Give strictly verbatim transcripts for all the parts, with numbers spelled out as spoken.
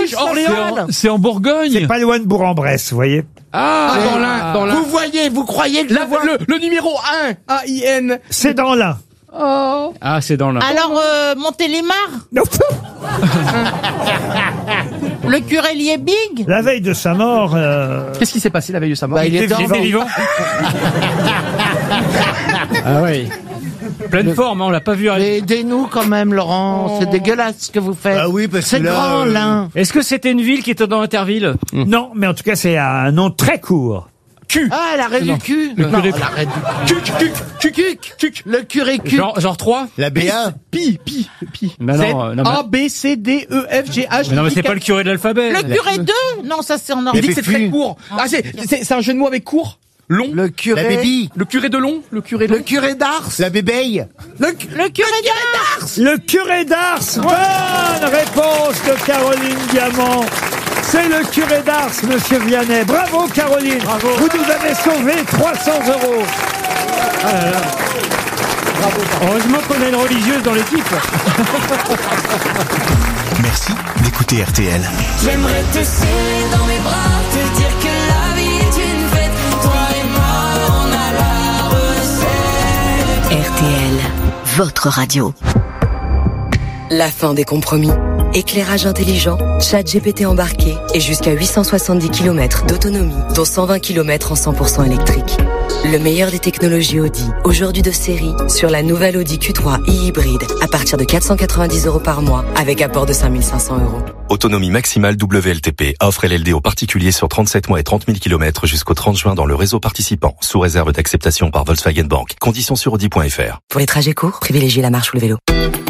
Bruges, Orléans. C'est en Bourgogne. C'est pas loin de Bourg-en-Bresse, vous voyez. Ah, Ah, dans l'Ain, dans l'Ain. Vous voyez, vous croyez que La- je vois... le, le numéro un, A I N. C'est dans l'Ain. Oh. Ah, c'est dans l'Ain. Alors, euh, Montélimar, Non. le curé Liebig. La veille de sa mort, euh, Qu'est-ce qui s'est passé la veille de sa mort? Bah, il est était vivant. vivant. Ah oui. Pleine forme, hein, on l'a pas vu arriver. Mais aidez-nous quand même, Laurent. C'est dégueulasse ce que vous faites. Ah oui, parce que c'est là, grand, euh, l'Ain. Est-ce que c'était une ville qui était dans Interville? non, mais en tout cas, c'est un nom très court. Q. Ah, l'arrêt du cul. Le Non, curé- l'arrêt du Cuc, cuc, cuc, cuc, cuc. Le curé cul. Genre, genre trois? La B A. Pi, pi, pi. Bah non, euh, non, mais- A, B, C, D, E, F, G, H. Mais non, mais I, c'est K. pas le curé de l'alphabet. Le curé deux. Non, ça c'est en Il Normandie. dit que c'est très F F U. court. Ah, c'est, c'est, c'est un jeu de mots avec court. Long. Le La curé. baby. Le curé de long. Le curé de Le long. curé d'Ars. La bébéille. Le, Le curé d'Ars. Le curé d'Ars. Bonne réponse de Caroline Diamant. C'est le curé d'Ars, monsieur Vianney. Bravo, Caroline. Bravo. Vous nous avez sauvé trois cents euros. Heureusement qu'on a une religieuse dans l'équipe. Merci d'écouter R T L. J'aimerais te serrer dans mes bras, te dire que la vie est une fête. Toi et moi, on a la recette. R T L, votre radio. La fin des compromis. Éclairage intelligent, chat G P T embarqué et jusqu'à huit cent soixante-dix kilomètres d'autonomie, dont cent vingt kilomètres en cent pour cent électrique. Le meilleur des technologies Audi, aujourd'hui de série, sur la nouvelle Audi Q trois e-hybride, à partir de quatre cent quatre-vingt-dix euros par mois, avec apport de cinq mille cinq cents euros. Autonomie maximale W L T P. Offre L L D aux particuliers sur trente-sept mois et trente mille kilomètres jusqu'au trente juin dans le réseau participant, sous réserve d'acceptation par Volkswagen Bank. Conditions sur audi point f r. Pour les trajets courts, privilégiez la marche ou le vélo.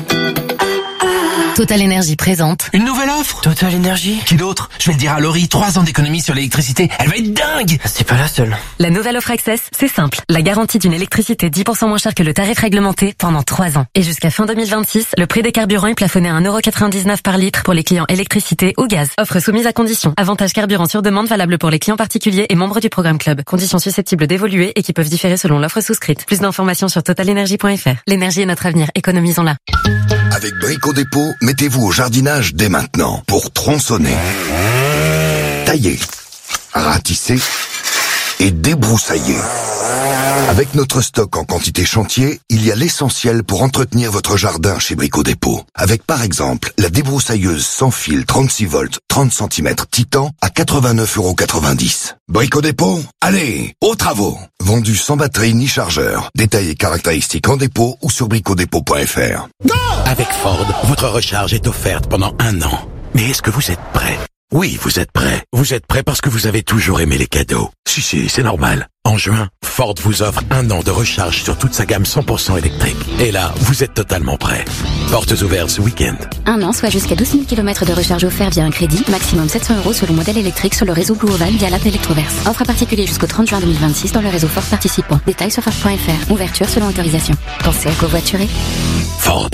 Total Énergie présente. Une nouvelle offre Total Énergie. Qui d'autre? Je vais le dire à Laurie, trois ans d'économie sur l'électricité. Elle va être dingue. C'est pas la seule. La nouvelle offre Access, c'est simple. La garantie d'une électricité dix pour cent moins chère que le tarif réglementé pendant trois ans. Et jusqu'à fin deux mille vingt-six, le prix des carburants est plafonné à un euro quatre-vingt-dix-neuf par litre pour les clients électricité ou gaz. Offre soumise à conditions. Avantage carburant sur demande valable pour les clients particuliers et membres du programme Club. Conditions susceptibles d'évoluer et qui peuvent différer selon l'offre souscrite. Plus d'informations sur total énergie point f r. L'énergie est notre avenir. Économisons-la. Avec Brico Dépôt, mettez-vous au jardinage dès maintenant pour tronçonner, tailler, ratisser et débroussailler. Avec notre stock en quantité chantier, il y a l'essentiel pour entretenir votre jardin chez Brico Dépôt. Avec par exemple la débroussailleuse sans fil trente-six volts, trente centimètres Titan à quatre-vingt-neuf euros quatre-vingt-dix. Brico Dépôt, allez, aux travaux. Vendu sans batterie ni chargeur. Détails et caractéristiques en dépôt ou sur brico dépôt point f r. Avec Ford, votre recharge est offerte pendant un an. Mais est-ce que vous êtes prêt? Oui, vous êtes prêt. Vous êtes prêt parce que vous avez toujours aimé les cadeaux. Si, si, c'est normal. En juin, Ford vous offre un an de recharge sur toute sa gamme cent pour cent électrique. Et là, vous êtes totalement prêt. Portes ouvertes ce week-end. Un an, soit jusqu'à douze mille kilomètres de recharge offert via un crédit, maximum sept cents euros selon modèle électrique sur le réseau Blue Oval via l'app Electroverse. Offre à particulier jusqu'au trente juin deux mille vingt-six dans le réseau Ford participant. Détails sur Ford point f r. Ouverture selon autorisation. Pensez à covoiturer. Ford.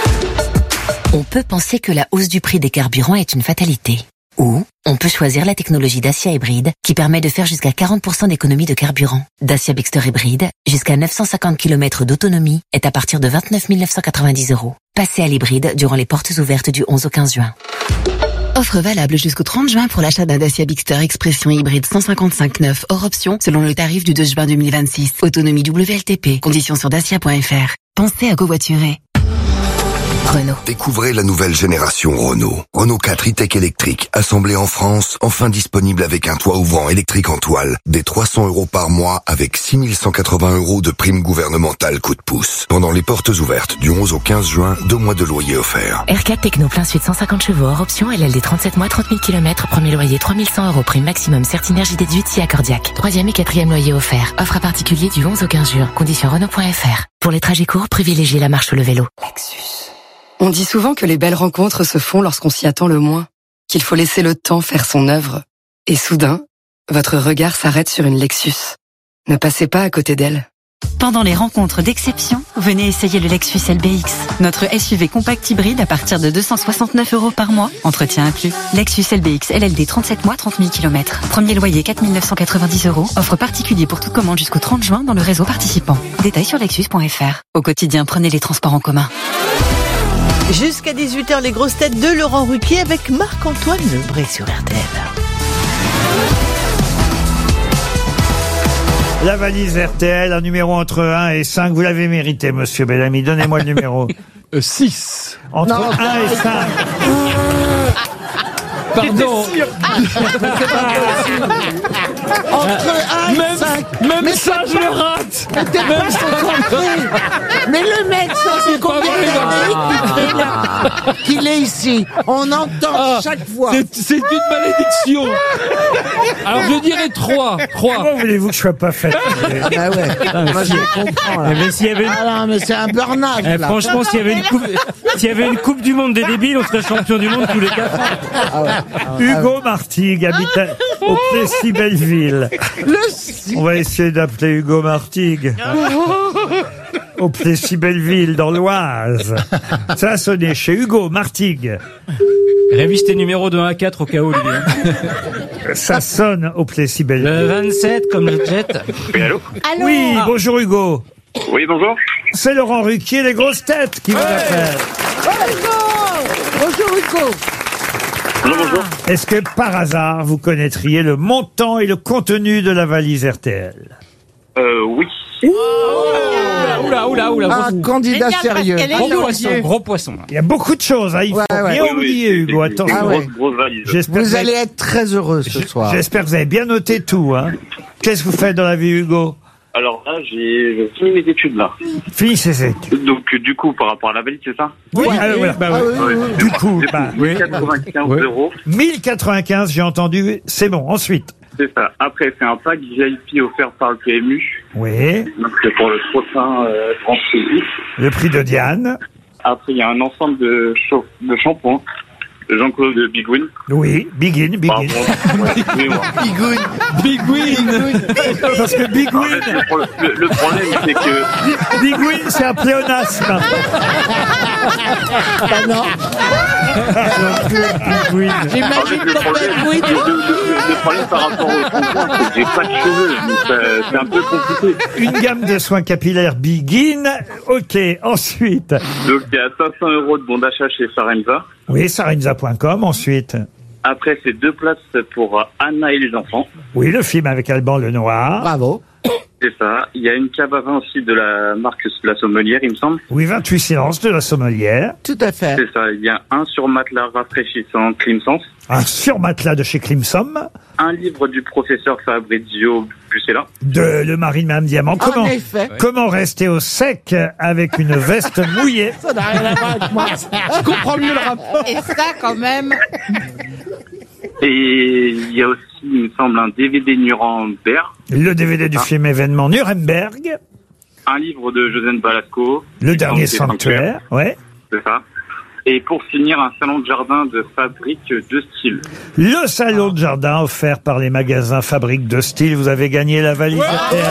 On peut penser que la hausse du prix des carburants est une fatalité. Ou on peut choisir la technologie Dacia Hybride qui permet de faire jusqu'à quarante pour cent d'économie de carburant. Dacia Bixter Hybride, jusqu'à neuf cent cinquante kilomètres d'autonomie, est à partir de vingt-neuf mille neuf cent quatre-vingt-dix euros. Passez à l'hybride durant les portes ouvertes du onze au quinze juin. Offre valable jusqu'au trente juin pour l'achat d'un Dacia Bixter Expression hybride cent cinquante-cinq neuf hors option selon le tarif du deux juin deux mille vingt-six. Autonomie W L T P. Conditions sur dacia point f r. Pensez à covoiturer. Renault. Découvrez la nouvelle génération Renault. Renault quatre e-Tech électrique, assemblé en France, enfin disponible avec un toit ouvrant électrique en toile, des trois cents euros par mois avec six mille cent quatre-vingts euros de prime gouvernementale coup de pouce. Pendant les portes ouvertes du onze au quinze juin, deux mois de loyer offerts. R quatre Techno plein sud cent cinquante chevaux hors option, L L D trente-sept mois, trente mille kilomètres, premier loyer trois mille cent euros, prime maximum Certinergie déduite si accordiaque. Troisième et quatrième loyer offert. Offre à particulier du onze au quinze juin. Conditions Renault point f r. Pour les trajets courts, privilégiez la marche ou le vélo. Lexus. On dit souvent que les belles rencontres se font lorsqu'on s'y attend le moins, qu'il faut laisser le temps faire son œuvre. Et soudain, votre regard s'arrête sur une Lexus. Ne passez pas à côté d'elle. Pendant les rencontres d'exception, venez essayer le Lexus L B X. Notre S U V compact hybride à partir de deux cent soixante-neuf euros par mois, entretien inclus. Lexus L B X L L D trente-sept mois, trente mille kilomètres. Premier loyer quatre mille neuf cent quatre-vingt-dix euros. Offre particulier pour toute commande jusqu'au trente juin dans le réseau participant. Détails sur lexus point f r. Au quotidien, prenez les transports en commun. Jusqu'à dix-huit heures, les grosses têtes de Laurent Ruquier avec Marc-Antoine Lebré sur R T L. La valise R T L, un numéro entre un et cinq. Vous l'avez mérité, monsieur Bellamy. Donnez-moi le numéro. six. Entre Non. un et cinq. Pardon. Entre un et Même- cinq. même Mais ça, c'est je le pas- rate. Mais t'es Même pas ça, concentré. Mais le mec, ça fait C'est pas combien vrai, d'années qu'il fait là, qu'il est ici. On entend Ah, chaque fois. c'est- C'est une malédiction. Alors je dirais trois. Trois. Comment voulez-vous que je sois pas fatigué? Ah bah ouais. Moi, je comprends, là. Eh ben, s'il y avait une- Ah non, mais c'est un burn-out, Eh, là. franchement, s'il y avait une coupe, s'il y avait une coupe du monde des débiles, on serait champion du monde tous les quatre ans. Ah ouais. Hugo Martigues habite à- au Plessis-Belleville. Le On va essayer d'appeler Hugo Martigues. Au Plessis-Belleville, dans l'Oise. Ça a sonné chez Hugo Martigues. Révise tes numéros de un à quatre au cas où, lui. Ça sonne au Plessis-Belleville. Le vingt-sept, comme le jet. Oui, allô? Oui, bonjour Hugo. Oui, bonjour. C'est Laurent Ruquier, les grosses têtes qui vous appellent. Bonjour Hugo. Bonjour, bonjour. Est-ce que par hasard vous connaîtriez le montant et le contenu de la valise R T L? Euh, oui. Oula, oula, oula. Un gros- candidat sérieux. Gros poisson, gros poisson. Il y a beaucoup de choses, hein, il faut Ouais, ouais. bien Oui, oui, oublier, c'est- Hugo. c'est- c'est Attention. une Ah ouais. grosse, grosse valise. J'espère que Vous vous allez avez- être très heureux ce soir. J'espère que vous avez bien noté tout. Hein. Qu'est-ce que vous faites dans la vie, Hugo? Alors là, j'ai j'ai fini mes études, là. Fini ses études. Donc, euh, du coup, par rapport à la valise, c'est ça? Oui, ah, voilà, bah, Ah oui. oui, oui, oui. Du coup, bah, mille quatre-vingt-quinze Oui. euros. mille quatre-vingt-quinze, j'ai entendu, c'est bon. Ensuite, C'est ça. Après, c'est un pack V I P offert par le P M U. oui, Donc, c'est pour le prochain euh, Grand Prix. le prix de Diane. Après, il y a un ensemble de, chau- de shampoings. De Jean-Claude de Big Win. Oui, Begin, Begin. Pardon. Ouais, excusez-moi. Big win. Parce que Big En Win, fait, le, pro- le- le problème, c'est que... Big Win, c'est un pléonasme. Ah non. Big Win. En fait, J'imagine le qu'on problème, fait oui. le, le- le- le problème par rapport au shampoing, c'est que j'ai pas de cheveux. Donc, ça- c'est un peu compliqué. Une gamme de soins capillaires Begin. Ok, ensuite. Donc, il y a cinq cents euros de bon d'achat chez Sarenza. Oui, sarenza point com. Ensuite, Après, c'est deux places pour euh, Anna et les enfants. oui, le film avec Alban Lenoir. Bravo. C'est ça. Il y a une cave à vin aussi de la marque La Sommelière, il me semble. Oui, vingt-huit silences de la sommelière. Tout à fait. C'est ça. Il y a un sur matelas rafraîchissant Climsens. Un surmatelas de chez Climson. Un livre du professeur Fabrizio Bucella. De Le mari de Mme Diamant. Comment, En effet. comment rester au sec avec une veste mouillée? Ça n'a rien à voir avec moi. Je comprends mieux le rapport. Et ça, quand même. Et il y a aussi, il me semble, un D V D Nuremberg. Le D V D du Ah. film événement Nuremberg. Un livre de Josène Balasco. Le dernier Sanctuaire. sanctuaire. Ouais. C'est ça. Et pour finir, un salon de jardin de fabrique de style. Le salon de jardin offert par les magasins Fabrique de Style. Vous avez gagné la valise R T L.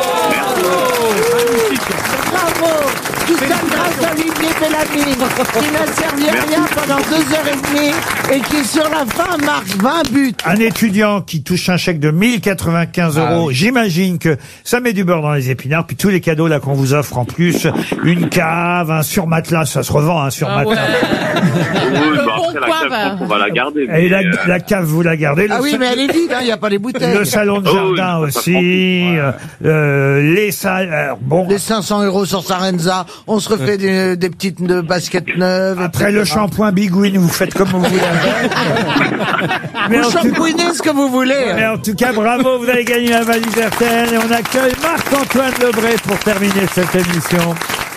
Bravo. Tout ça grâce à Olivier Bellamy, qui n'a servi à rien pendant deux heures et demie et qui, sur la fin, marque vingt buts. Un étudiant qui touche un chèque de mille quatre-vingt-quinze Ah euros. J'imagine que ça met du beurre dans les épinards. Puis tous les cadeaux là qu'on vous offre en plus. Une cave, un surmatelas. Ça se revend, un surmatelas. Oui, bah après, la Bon cave, point, je pense qu'on va la garder. Et mais, la, euh, la cave, vous la gardez. Le Ah oui, sa- mais elle est vide, il n'y a pas les bouteilles. Le salon de Oh oui, jardin ça, ça aussi, prend. euh, euh, les salles, alors, bon. Les cinq cents euros sur Sarenza, on se refait des, des petites de baskets neuves. Après et le cetera. shampoing Big Win, vous faites comme vous voulez. mais, Vous en tout, shampouinez ce que vous voulez. mais en tout cas, bravo, vous avez gagné la valise R T L et on accueille Marc-Antoine Lebré pour terminer cette émission.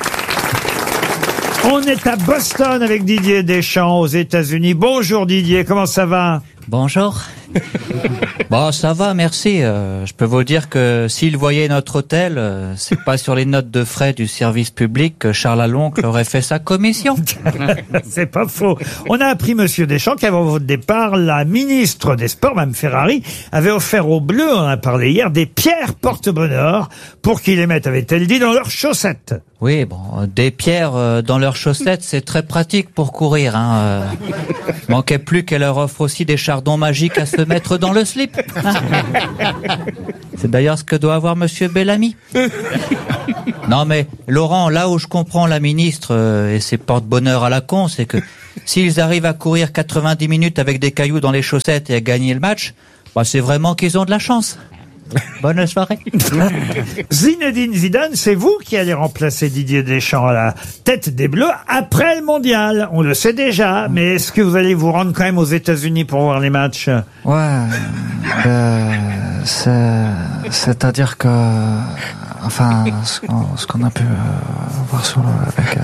On est à Boston avec Didier Deschamps aux États-Unis. Bonjour Didier, comment ça va? Bonjour. Bon, ça va, merci. Euh, je peux vous dire que s'il voyait notre hôtel, euh, c'est pas sur les notes de frais du service public que Charles Aloncle aurait fait sa commission. C'est pas faux. On a appris, monsieur Deschamps, qu'avant votre départ, la ministre des Sports, Mme Ferrari, avait offert aux Bleus, on en a parlé hier, des pierres porte-bonheur pour qu'ils les mettent, avait-elle dit, dans leurs chaussettes. Oui, bon, des pierres euh, dans leurs chaussettes, c'est très pratique pour courir. Hein. Euh, manquait plus qu'elle leur offre aussi des chardons magiques à se mettre dans le slip. C'est d'ailleurs ce que doit avoir Monsieur Bellamy. Non mais Laurent, là où je comprends la ministre euh, et ses porte-bonheur à la con, c'est que s'ils arrivent à courir quatre-vingt-dix minutes avec des cailloux dans les chaussettes et à gagner le match, bah c'est vraiment qu'ils ont de la chance. Bonne soirée. Zinedine Zidane, c'est vous qui allez remplacer Didier Deschamps à la tête des Bleus après le mondial. On le sait déjà, mais est-ce que vous allez vous rendre quand même aux États-Unis pour voir les matchs? Ouais, euh, c'est, c'est-à-dire que, enfin, ce qu'on, ce qu'on a pu euh, voir sur le, avec,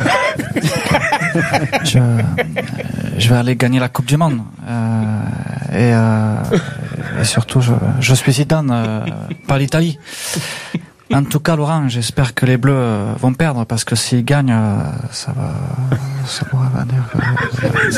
euh, je, je vais aller gagner la Coupe du Monde euh, et, euh, et surtout, je, je suis Zidane. Euh, pas l'Italie. En tout cas, Laurent, j'espère que les Bleus euh, vont perdre parce que s'ils gagnent, euh, ça va, ça pourrait dire que,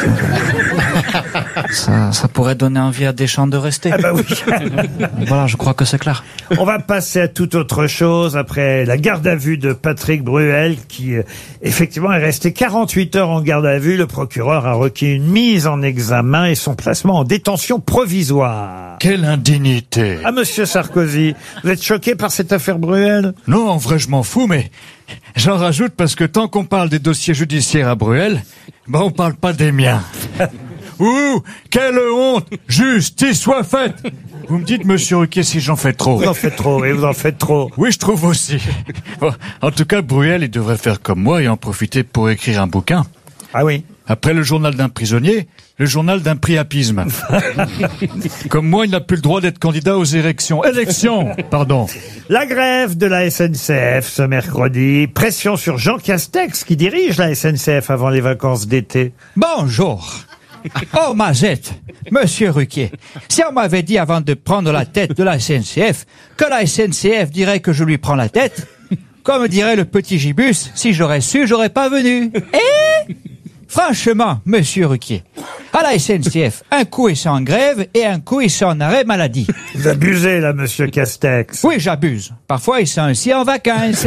ça, ça, ça pourrait donner envie à Deschamps de rester. Ah bah oui. Voilà, je crois que c'est clair. On va passer à toute autre chose après la garde à vue de Patrick Bruel qui, euh, effectivement, est resté quarante-huit heures en garde à vue. Le procureur a requis une mise en examen et son placement en détention provisoire. Quelle indignité! Ah, monsieur Sarkozy, vous êtes choqué par cette affaire Bruel? Non, en vrai, je m'en fous, mais j'en rajoute parce que tant qu'on parle des dossiers judiciaires à Bruel, ben on parle pas des miens. Ouh, quelle honte! Justice soit faite! Vous me dites, monsieur Ruquier, si j'en fais trop. Vous en faites trop, oui, vous en faites trop. Oui, je trouve aussi. Bon, en tout cas, Bruel, il devrait faire comme moi et en profiter pour écrire un bouquin. Ah oui? Après le journal d'un prisonnier, le journal d'un priapisme. Comme moi, il n'a plus le droit d'être candidat aux élections. Élections, pardon. La grève de la S N C F ce mercredi. Pression sur Jean Castex qui dirige la S N C F avant les vacances d'été. Bonjour. Oh, Mazette, monsieur Ruquier, si on m'avait dit avant de prendre la tête de la S N C F que la S N C F dirait que je lui prends la tête, comme dirait le petit Gibus, si j'aurais su, j'aurais pas venu. Et franchement, monsieur Ruquier, à la S N C F, un coup ils sont en grève et un coup ils sont en arrêt maladie. Vous abusez là, monsieur Castex. Oui, j'abuse. Parfois ils sont aussi en vacances.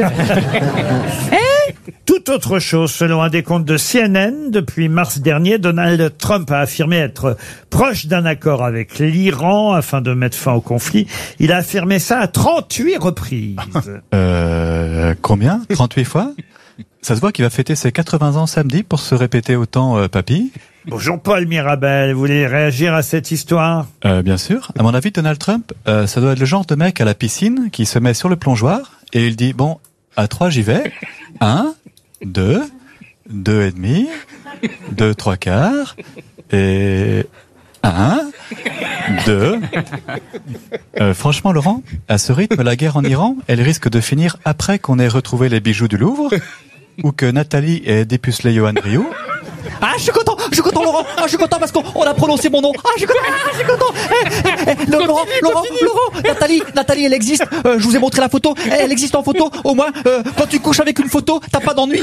Et tout autre chose, selon un décompte de C N N, depuis mars dernier, Donald Trump a affirmé être proche d'un accord avec l'Iran afin de mettre fin au conflit. Il a affirmé ça à trente-huit reprises. Euh, combien? trente-huit fois? Ça se voit qu'il va fêter ses quatre-vingts ans samedi pour se répéter autant, euh, papy. Bonjour Paul Mirabel, vous voulez réagir à cette histoire? Euh, bien sûr. À mon avis, Donald Trump, euh, ça doit être le genre de mec à la piscine qui se met sur le plongeoir et il dit, bon, à trois j'y vais. Un, deux, deux et demi, deux, trois quarts, et un, deux. Euh, franchement, Laurent, à ce rythme, la guerre en Iran, elle risque de finir après qu'on ait retrouvé les bijoux du Louvre, ou que Nathalie ait dépucelé Johan Rioux. Ah, je suis content, je suis content, Laurent. Ah, je suis content parce qu'on on a prononcé mon nom. Ah, je suis content, ah, je suis content. Eh, eh, eh, Laurent, Laurent, Laurent, Nathalie, Nathalie, elle existe. Euh, je vous ai montré la photo. Elle existe en photo. Au moins, euh, quand tu couches avec une photo, t'as pas d'ennui.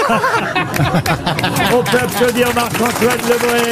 On peut applaudir Marc-Antoine Lebré.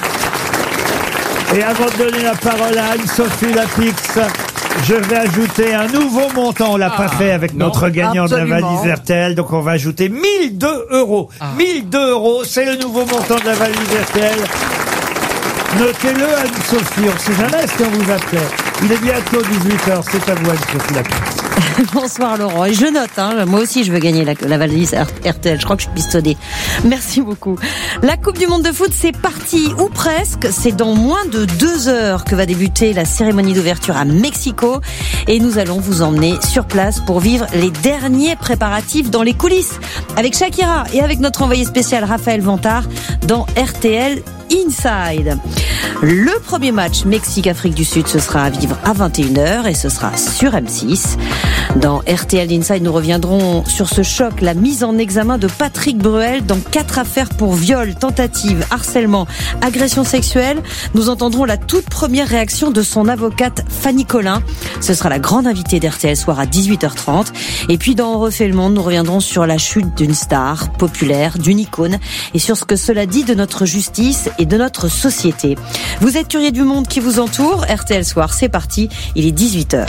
Et avant de donner la parole à Anne-Sophie Lapix, je vais ajouter un nouveau montant. On l'a ah, pas fait avec non, notre gagnant absolument. de la valise R T L. Donc on va ajouter mille deux euros. Ah. mille deux euros, c'est le nouveau montant de la valise R T L. Notez-le, Anne-Sophie. On sait jamais ce qu'on vous appelait. Il est bientôt dix-huit heures. C'est à vous, Anne-Sophie Lapix. Bonsoir Laurent. Et je note, hein, moi aussi je veux gagner la, la valise R T L. Je crois que je suis pistonnée. Merci beaucoup. La Coupe du Monde de foot, c'est parti, ou presque. C'est dans moins de deux heures que va débuter la cérémonie d'ouverture à Mexico. Et nous allons vous emmener sur place pour vivre les derniers préparatifs dans les coulisses. Avec Shakira et avec notre envoyé spécial Raphaël Vantard dans R T L Inside. Le premier match Mexique-Afrique du Sud, ce sera à vivre à vingt et une heures et ce sera sur M six. Dans R T L Inside, nous reviendrons sur ce choc, la mise en examen de Patrick Bruel dans quatre affaires pour viol, tentative, harcèlement, agression sexuelle. Nous entendrons la toute première réaction de son avocate Fanny Collin. Ce sera la grande invitée d'R T L Soir à dix-huit heures trente. Et puis dans On refait le monde, nous reviendrons sur la chute d'une star populaire, d'une icône et sur ce que cela dit de notre justice et de notre société. Vous êtes curieux du monde qui vous entoure? R T L Soir, c'est parti, il est dix-huit heures.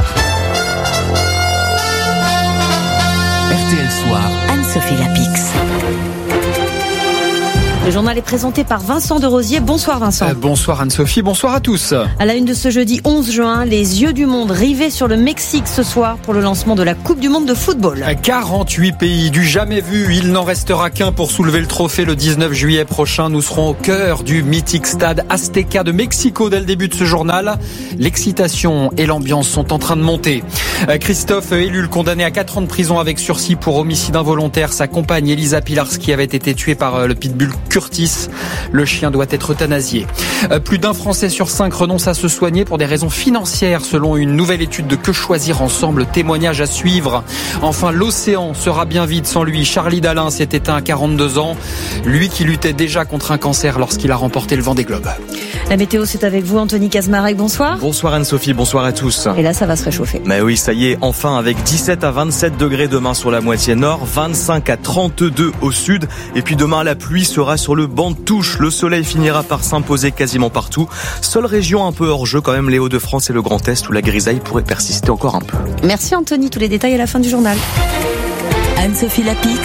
R T L Soir, Anne-Sophie Lapix. Le journal est présenté par Vincent de Rosier. Bonsoir Vincent. Euh, bonsoir Anne-Sophie, bonsoir à tous. À la une de ce jeudi onze juin, les yeux du monde rivés sur le Mexique ce soir pour le lancement de la Coupe du Monde de football. quarante-huit pays, du jamais vu. Il n'en restera qu'un pour soulever le trophée le dix-neuf juillet prochain. Nous serons au cœur du mythique stade Azteca de Mexico dès le début de ce journal. L'excitation et l'ambiance sont en train de monter. Christophe Ellul, condamné à quatre ans de prison avec sursis pour homicide involontaire. Sa compagne Elisa Pilarski avait été tuée par le pitbull Curtis. Le chien doit être euthanasié. Plus d'un Français sur cinq renonce à se soigner pour des raisons financières, selon une nouvelle étude de Que choisir ensemble. Témoignage à suivre. Enfin, l'océan sera bien vide sans lui. Charlie Dalin s'est éteint à quarante-deux ans. Lui qui luttait déjà contre un cancer lorsqu'il a remporté le Vendée Globe. La météo, c'est avec vous, Anthony Kazmarek. Bonsoir. Bonsoir Anne-Sophie, bonsoir à tous. Et là, ça va se réchauffer. Mais oui, ça y est, enfin, avec dix-sept à vingt-sept degrés demain sur la moitié nord, vingt-cinq à trente-deux au sud. Et puis demain, la pluie sera sur le banc de touche. Le soleil finira par s'imposer quasiment partout. Seule région un peu hors jeu quand même, les Hauts-de-France et le Grand Est, où la grisaille pourrait persister encore un peu. Merci Anthony, tous les détails à la fin du journal. Anne-Sophie Lapix.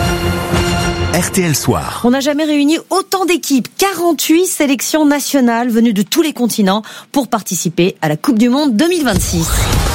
R T L Soir. On n'a jamais réuni autant d'équipes, quarante-huit sélections nationales venues de tous les continents pour participer à la Coupe du Monde deux mille vingt-six.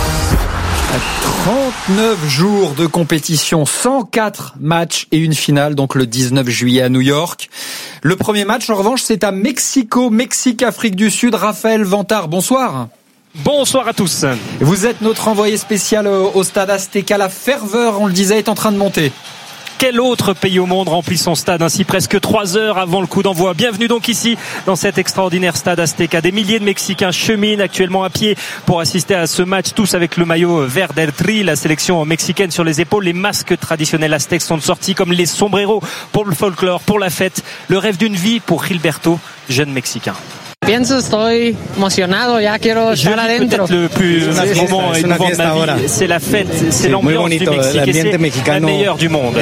trente-neuf jours de compétition, cent quatre matchs et une finale, donc le dix-neuf juillet à New York. Le premier match, en revanche, c'est à Mexico, Mexique, Afrique du Sud. Raphaël Vantard, bonsoir. Bonsoir à tous. Vous êtes notre envoyé spécial au stade Azteca. La ferveur, on le disait, est en train de monter. Quel autre pays au monde remplit son stade ainsi presque trois heures avant le coup d'envoi? Bienvenue donc ici dans cet extraordinaire stade Azteca. Des milliers de Mexicains cheminent actuellement à pied pour assister à ce match, tous avec le maillot vert del Tri, la sélection mexicaine sur les épaules. Les masques traditionnels aztèques sont sortis comme les sombreros pour le folklore, pour la fête. Le rêve d'une vie pour Gilberto, jeune Mexicain. Pienso, estoy emocionado, ya quiero estar adentro. Peut-être le plus moment émouvant de ma vie, c'est la fête, c'est l'ambiance du Mexique et c'est la meilleure du monde.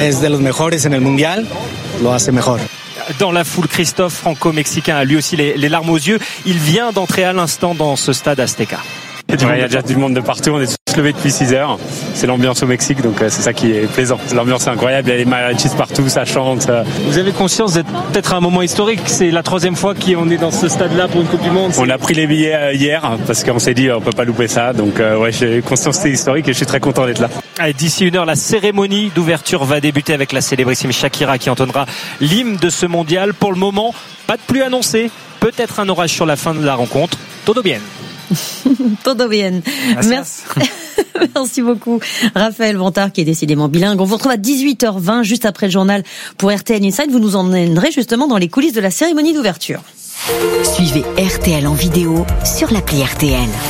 Dans la foule, Christophe, franco-mexicain, a lui aussi les, les larmes aux yeux. Il vient d'entrer à l'instant dans ce stade Azteca. Ouais, il y a déjà du monde de partout, on est tous levés depuis six heures. C'est l'ambiance au Mexique, donc c'est ça qui est plaisant. L'ambiance est incroyable, il y a les mariachis partout, ça chante. Ça... Vous avez conscience d'être peut-être un moment historique? C'est la troisième fois qu'on est dans ce stade-là pour une Coupe du Monde. On a pris les billets hier, parce qu'on s'est dit on peut pas louper ça. Donc euh, ouais, j'ai conscience que c'est historique et je suis très content d'être là. Allez, d'ici une heure, la cérémonie d'ouverture va débuter avec la célébrissime Shakira qui entonnera l'hymne de ce mondial. Pour le moment, pas de pluie annoncée. Peut-être un orage sur la fin de la rencontre. Todo bien. Todo bien. Merci. Merci beaucoup, Raphaël Vantard, qui est décidément bilingue. On vous retrouve à dix-huit heures vingt, juste après le journal, pour R T L Inside. Vous nous emmènerez justement dans les coulisses de la cérémonie d'ouverture. Suivez R T L en vidéo sur l'appli R T L.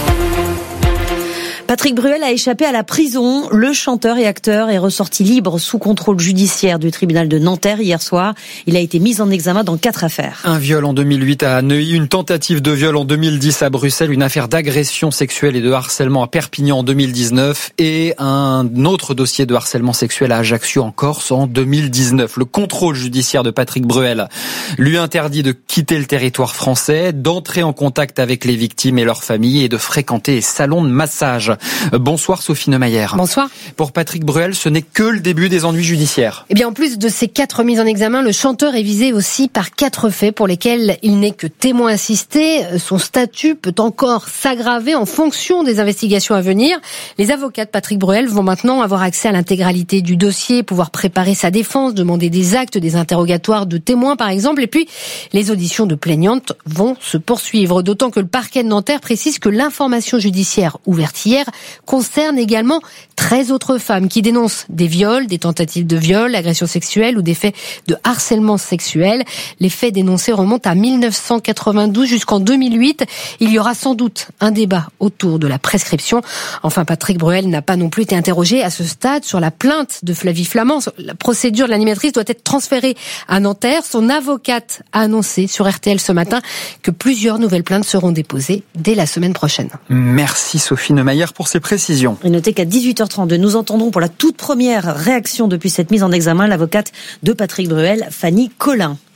Patrick Bruel a échappé à la prison. Le chanteur et acteur est ressorti libre sous contrôle judiciaire du tribunal de Nanterre hier soir. Il a été mis en examen dans quatre affaires. Un viol en deux mille huit à Neuilly, une tentative de viol en deux mille dix à Bruxelles, une affaire d'agression sexuelle et de harcèlement à Perpignan en deux mille dix-neuf et un autre dossier de harcèlement sexuel à Ajaccio en Corse en deux mille dix-neuf. Le contrôle judiciaire de Patrick Bruel lui interdit de quitter le territoire français, d'entrer en contact avec les victimes et leurs familles et de fréquenter les salons de massage. Bonsoir Sophie Neumayer. Bonsoir. Pour Patrick Bruel, ce n'est que le début des ennuis judiciaires. Eh bien, en plus de ces quatre mises en examen, le chanteur est visé aussi par quatre faits pour lesquels il n'est que témoin assisté. Son statut peut encore s'aggraver en fonction des investigations à venir. Les avocats de Patrick Bruel vont maintenant avoir accès à l'intégralité du dossier, pouvoir préparer sa défense, demander des actes, des interrogatoires de témoins par exemple, et puis les auditions de plaignantes vont se poursuivre. D'autant que le parquet de Nanterre précise que l'information judiciaire ouverte hier concerne également treize autres femmes qui dénoncent des viols, des tentatives de viol, agressions sexuelles ou des faits de harcèlement sexuel. Les faits dénoncés remontent à mille neuf cent quatre-vingt-douze jusqu'en deux mille huit. Il y aura sans doute un débat autour de la prescription. Enfin, Patrick Bruel n'a pas non plus été interrogé à ce stade sur la plainte de Flavie Flamand. La procédure de l'animatrice doit être transférée à Nanterre. Son avocate a annoncé sur R T L ce matin que plusieurs nouvelles plaintes seront déposées dès la semaine prochaine. Merci Sophie Neumayer pour ces précisions. Et notez qu'à dix-huit heures trente-deux, nous entendrons pour la toute première réaction depuis cette mise en examen l'avocate de Patrick Bruel, Fanny Collin.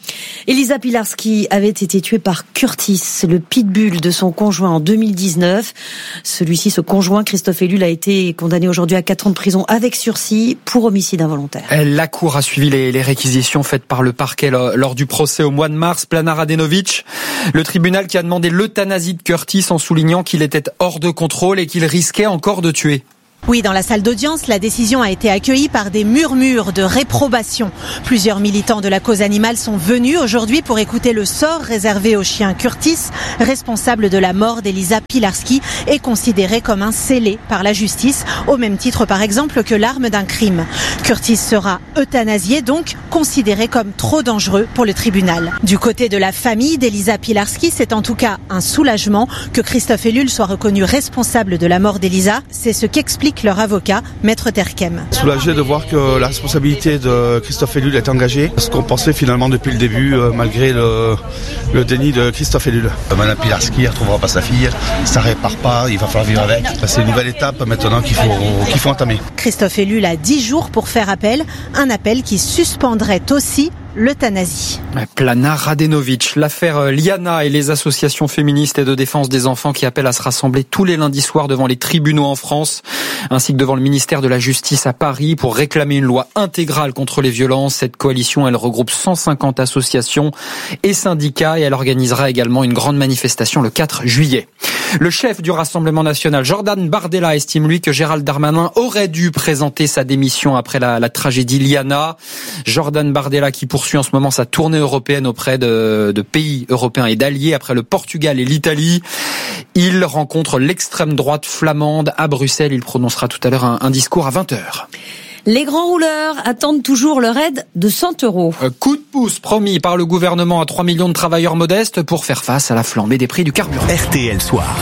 Elisa Pilarski avait été tuée par Curtis, le pitbull de son conjoint en deux mille dix-neuf. Celui-ci, ce conjoint, Christophe Ellul, a été condamné aujourd'hui à quatre ans de prison avec sursis pour homicide involontaire. La Cour a suivi les, les réquisitions faites par le parquet lors du procès au mois de mars. Plana Radenovic, le tribunal qui a demandé l'euthanasie de Curtis en soulignant qu'il était hors de contrôle et qu'il risquait encore de tuer. Oui, dans la salle d'audience, la décision a été accueillie par des murmures de réprobation. Plusieurs militants de la cause animale sont venus aujourd'hui pour écouter le sort réservé au chien Curtis, responsable de la mort d'Elisa Pilarski et considéré comme un scellé par la justice, au même titre par exemple que l'arme d'un crime. Curtis sera euthanasié, donc considéré comme trop dangereux pour le tribunal. Du côté de la famille d'Elisa Pilarski, c'est en tout cas un soulagement que Christophe Ellul soit reconnu responsable de la mort d'Elisa. C'est ce qu'explique leur avocat, Maître Terkem. Soulagé de voir que la responsabilité de Christophe Ellul est engagée. Ce qu'on pensait finalement depuis le début, euh, malgré le, le déni de Christophe Ellul. Madame Pilarski ne retrouvera pas sa fille, ça ne répare pas, il va falloir vivre avec. C'est une nouvelle étape maintenant qu'il faut, qu'il faut entamer. Christophe Ellul a dix jours pour faire appel, un appel qui suspendrait aussi l'euthanasie. Plana Radenovic, l'affaire Liana et les associations féministes et de défense des enfants qui appellent à se rassembler tous les lundis soirs devant les tribunaux en France, ainsi que devant le ministère de la Justice à Paris pour réclamer une loi intégrale contre les violences. Cette coalition, elle regroupe cent cinquante associations et syndicats et elle organisera également une grande manifestation le quatre juillet. Le chef du Rassemblement national, Jordan Bardella, estime lui que Gérald Darmanin aurait dû présenter sa démission après la, la tragédie Liana. Jordan Bardella qui poursuit en ce moment sa tournée européenne auprès de, de pays européens et d'alliés après le Portugal et l'Italie. Il rencontre l'extrême droite flamande à Bruxelles. Il prononcera tout à l'heure un, un discours à vingt heures. Les grands rouleurs attendent toujours leur aide de cent euros. Coup de pouce promis par le gouvernement à trois millions de travailleurs modestes pour faire face à la flambée des prix du carburant. R T L Soir.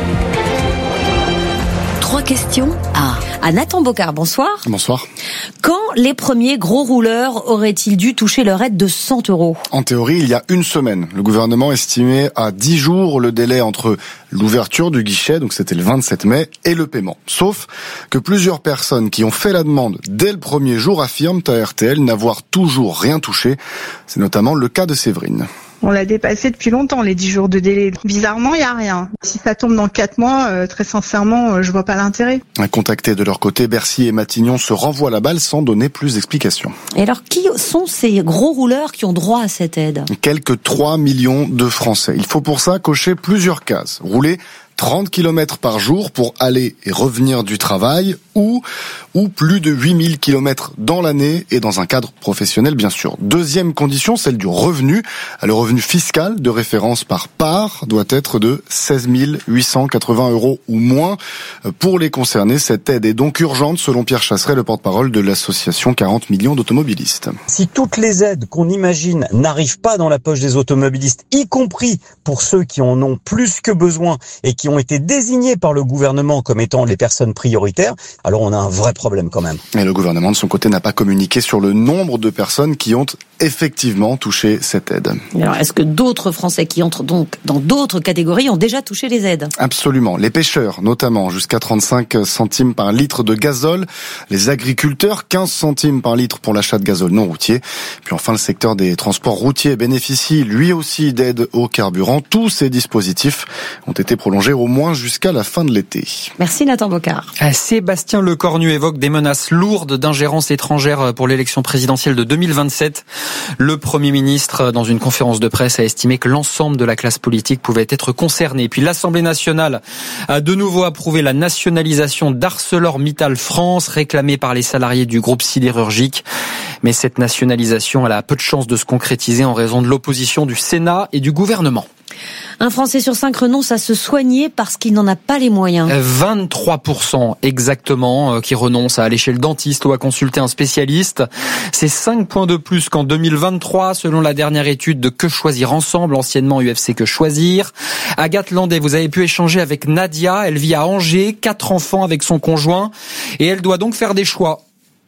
Trois questions à, à Nathan Bocard. Bonsoir. Bonsoir. Quand les premiers gros rouleurs auraient-ils dû toucher leur aide de cent euros ? En théorie, il y a une semaine. Le gouvernement estimait à dix jours le délai entre l'ouverture du guichet, donc c'était le vingt-sept mai, et le paiement. Sauf que plusieurs personnes qui ont fait la demande dès le premier jour affirment à R T L n'avoir toujours rien touché. C'est notamment le cas de Séverine. On l'a dépassé depuis longtemps, les dix jours de délai. Bizarrement, il n'y a rien. Si ça tombe dans quatre mois, euh, très sincèrement, euh, je vois pas l'intérêt. Contactés de leur côté, Bercy et Matignon se renvoient la balle sans donner plus d'explications. Et alors, qui sont ces gros rouleurs qui ont droit à cette aide ? Quelques trois millions de Français. Il faut pour ça cocher plusieurs cases. Rouler trente kilomètres par jour pour aller et revenir du travail ou, ou plus de huit mille kilomètres dans l'année et dans un cadre professionnel, bien sûr. Deuxième condition, celle du revenu. Le revenu fiscal de référence par part doit être de seize mille huit cent quatre-vingts euros ou moins. Pour les concernés, cette aide est donc urgente, selon Pierre Chasseret, le porte-parole de l'association quarante millions d'automobilistes. Si toutes les aides qu'on imagine n'arrivent pas dans la poche des automobilistes, y compris pour ceux qui en ont plus que besoin et qui ont été désignés par le gouvernement comme étant les personnes prioritaires, alors on a un vrai problème quand même. Et le gouvernement, de son côté, n'a pas communiqué sur le nombre de personnes qui ont effectivement touché cette aide. Alors, est-ce que d'autres Français qui entrent donc dans d'autres catégories ont déjà touché les aides ? Absolument. Les pêcheurs, notamment, jusqu'à trente-cinq centimes par litre de gazole. Les agriculteurs, quinze centimes par litre pour l'achat de gazole non routier. Puis enfin, le secteur des transports routiers bénéficie lui aussi d'aide au carburant. Tous ces dispositifs ont été prolongés au moins jusqu'à la fin de l'été. Merci Nathan Bocard. Sébastien Lecornu évoque des menaces lourdes d'ingérence étrangère pour l'élection présidentielle de deux mille vingt-sept. Le Premier ministre, dans une conférence de presse, a estimé que l'ensemble de la classe politique pouvait être concernée. Puis l'Assemblée nationale a de nouveau approuvé la nationalisation d'ArcelorMittal France, réclamée par les salariés du groupe sidérurgique. Mais cette nationalisation, elle a peu de chances de se concrétiser en raison de l'opposition du Sénat et du gouvernement. Un Français sur cinq renonce à se soigner parce qu'il n'en a pas les moyens. vingt-trois pour cent exactement qui renoncent à aller chez le dentiste ou à consulter un spécialiste. C'est cinq points de plus qu'en deux mille vingt-trois, selon la dernière étude de Que Choisir Ensemble, anciennement U F C Que Choisir. Agathe Landais, vous avez pu échanger avec Nadia. Elle vit à Angers, quatre enfants avec son conjoint. Et elle doit donc faire des choix.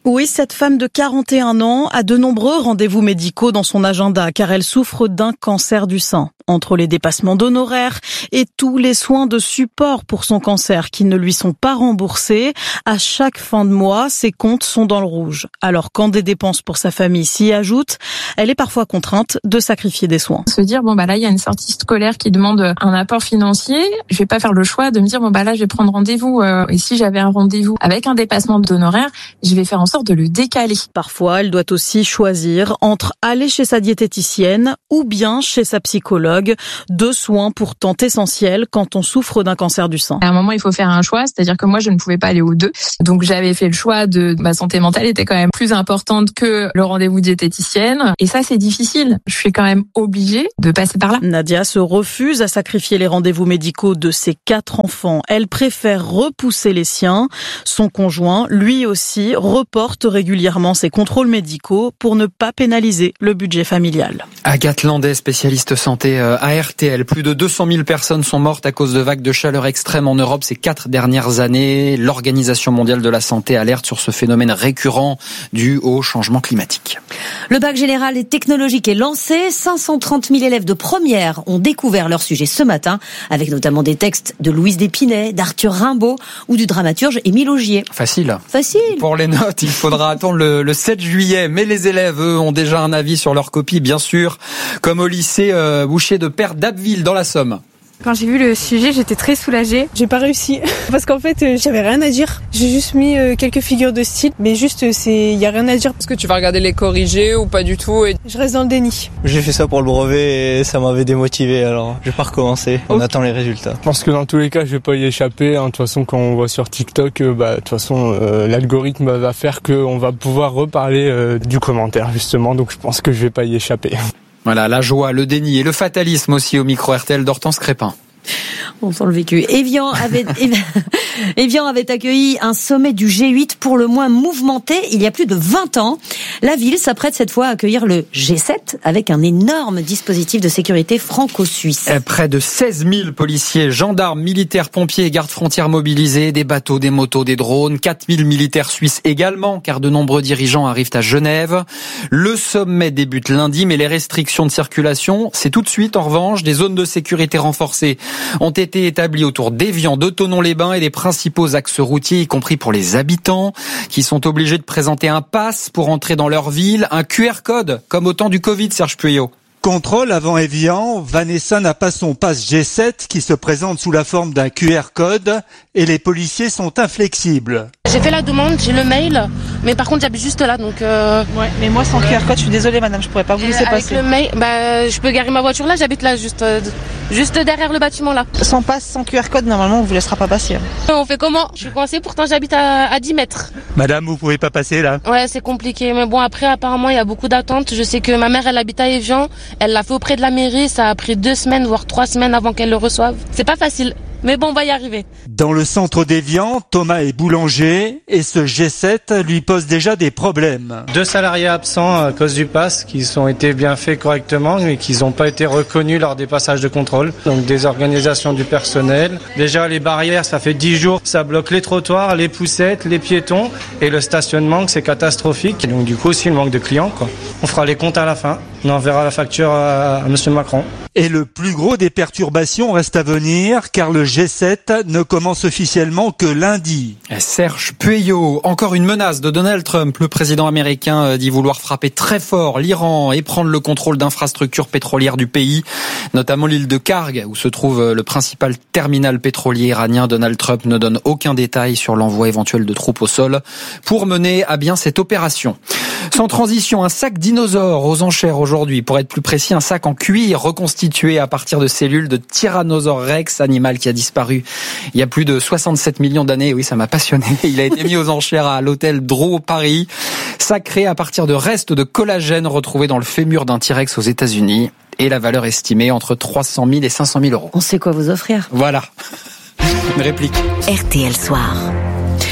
Oui, cette femme de quarante et un ans a de nombreux rendez-vous médicaux dans son agenda car elle souffre d'un cancer du sein. Entre les dépassements d'honoraires et tous les soins de support pour son cancer qui ne lui sont pas remboursés, à chaque fin de mois, ses comptes sont dans le rouge. Alors quand des dépenses pour sa famille s'y ajoutent, elle est parfois contrainte de sacrifier des soins. Se dire, bon bah là il y a une sortie scolaire qui demande un apport financier, je vais pas faire le choix de me dire, bon bah là je vais prendre rendez-vous. Euh, et si j'avais un rendez-vous avec un dépassement d'honoraires, je vais faire en sorte de le décaler. Parfois, elle doit aussi choisir entre aller chez sa diététicienne ou bien chez sa psychologue, deux soins pourtant essentiels quand on souffre d'un cancer du sein. À un moment, il faut faire un choix, c'est-à-dire que moi, je ne pouvais pas aller aux deux. Donc, j'avais fait le choix de ma santé mentale était quand même plus importante que le rendez-vous diététicienne. Et ça, c'est difficile. Je suis quand même obligée de passer par là. Nadia se refuse à sacrifier les rendez-vous médicaux de ses quatre enfants. Elle préfère repousser les siens. Son conjoint, lui aussi, reporte régulièrement ses contrôles médicaux pour ne pas pénaliser le budget familial. Agathe Landais, spécialiste santé à R T L. Plus de deux cent mille personnes sont mortes à cause de vagues de chaleur extrême en Europe ces quatre dernières années. L'Organisation mondiale de la santé alerte sur ce phénomène récurrent dû au changement climatique. Le bac général et technologique est lancé. cinq cent trente mille élèves de première ont découvert leur sujet ce matin, avec notamment des textes de Louise Despinay, d'Arthur Rimbaud ou du dramaturge Émile Augier. Facile. Facile. Pour les notes, il faudra attendre le, le sept juillet. Mais les élèves, eux, ont déjà un avis sur leur copie, bien sûr. Comme au lycée euh, Boucher de Père d'Abbeville, dans la Somme. Quand j'ai vu le sujet, j'étais très soulagée. J'ai pas réussi parce qu'en fait, euh, j'avais rien à dire. J'ai juste mis euh, quelques figures de style, mais juste euh, c'est y a rien à dire. Est-ce que tu vas regarder les corrigés ou pas du tout et... Je reste dans le déni. J'ai fait ça pour le brevet et ça m'avait démotivé, alors je vais pas recommencer. On oh. attend les résultats. Je pense que dans tous les cas, je vais pas y échapper. Hein. De toute façon, quand on voit sur TikTok, euh, bah de toute façon, euh, l'algorithme va faire qu'on va pouvoir reparler euh, du commentaire justement. Donc je pense que je vais pas y échapper. Voilà, la joie, le déni et le fatalisme aussi au micro R T L d'Hortense Crépin. On sent le vécu. Evian avait, Evian avait accueilli un sommet du G huit pour le moins mouvementé il y a plus de vingt ans. La ville s'apprête cette fois à accueillir le G sept avec un énorme dispositif de sécurité franco-suisse. Près de seize mille policiers, gendarmes, militaires, pompiers et gardes-frontières mobilisés, des bateaux, des motos, des drones, quatre mille militaires suisses également, car de nombreux dirigeants arrivent à Genève. Le sommet débute lundi, mais les restrictions de circulation, c'est tout de suite en revanche. Des zones de sécurité renforcées ont été établies autour d'Évian, de Thonon-les-Bains et des principaux axes routiers, y compris pour les habitants, qui sont obligés de présenter un pass pour entrer dans leur ville, un Q R code, comme au temps du Covid, Serge Puyot. Contrôle avant Évian, Vanessa n'a pas son pass G sept qui se présente sous la forme d'un Q R code et les policiers sont inflexibles. J'ai fait la demande, j'ai le mail, mais par contre j'habite juste là donc... Euh... Ouais, mais moi sans Q R code, je suis désolée madame, je pourrais pas vous laisser avec passer. Avec le mail, bah, je peux garer ma voiture là, j'habite là, juste, euh, juste derrière le bâtiment là. Sans passe, sans Q R code, normalement on vous laissera pas passer. On fait comment? Je suis coincée, pourtant j'habite à, à dix mètres. Madame, vous pouvez pas passer là? Ouais, c'est compliqué, mais bon après apparemment il y a beaucoup d'attentes. Je sais que ma mère elle habite à Évian, elle l'a fait auprès de la mairie, ça a pris deux semaines voire trois semaines avant qu'elle le reçoive. C'est pas facile. Mais bon, on va y arriver. Dans le centre d'Évian, Thomas est boulanger et ce G sept lui pose déjà des problèmes. Deux salariés absents à cause du pass qui ont été bien faits correctement mais qui n'ont pas été reconnus lors des passages de contrôle. Donc des organisations du personnel. Déjà les barrières, ça fait dix jours, ça bloque les trottoirs, les poussettes, les piétons et le stationnement, c'est catastrophique. Donc du coup aussi le manque de clients, quoi. On fera les comptes à la fin. On enverra la facture à, à monsieur Macron. Et le plus gros des perturbations reste à venir car le G sept ne commence officiellement que lundi. Serge Puyot, encore une menace de Donald Trump. Le président américain dit vouloir frapper très fort l'Iran et prendre le contrôle d'infrastructures pétrolières du pays, notamment l'île de Karg où se trouve le principal terminal pétrolier iranien. Donald Trump ne donne aucun détail sur l'envoi éventuel de troupes au sol pour mener à bien cette opération. Sans transition, un sac dinosaure aux enchères aujourd'hui. Pour être plus précis, un sac en cuir reconstitué à partir de cellules de Tyrannosaure Rex, animal qui a disparu il y a plus de soixante-sept millions d'années. Oui, ça m'a passionné. Il a été mis aux enchères à l'hôtel Drouot Paris. Sac créé à partir de restes de collagène retrouvés dans le fémur d'un T-Rex aux États-Unis. Et la valeur estimée entre trois cent mille et cinq cent mille euros. On sait quoi vous offrir. Voilà. Une réplique. R T L Soir.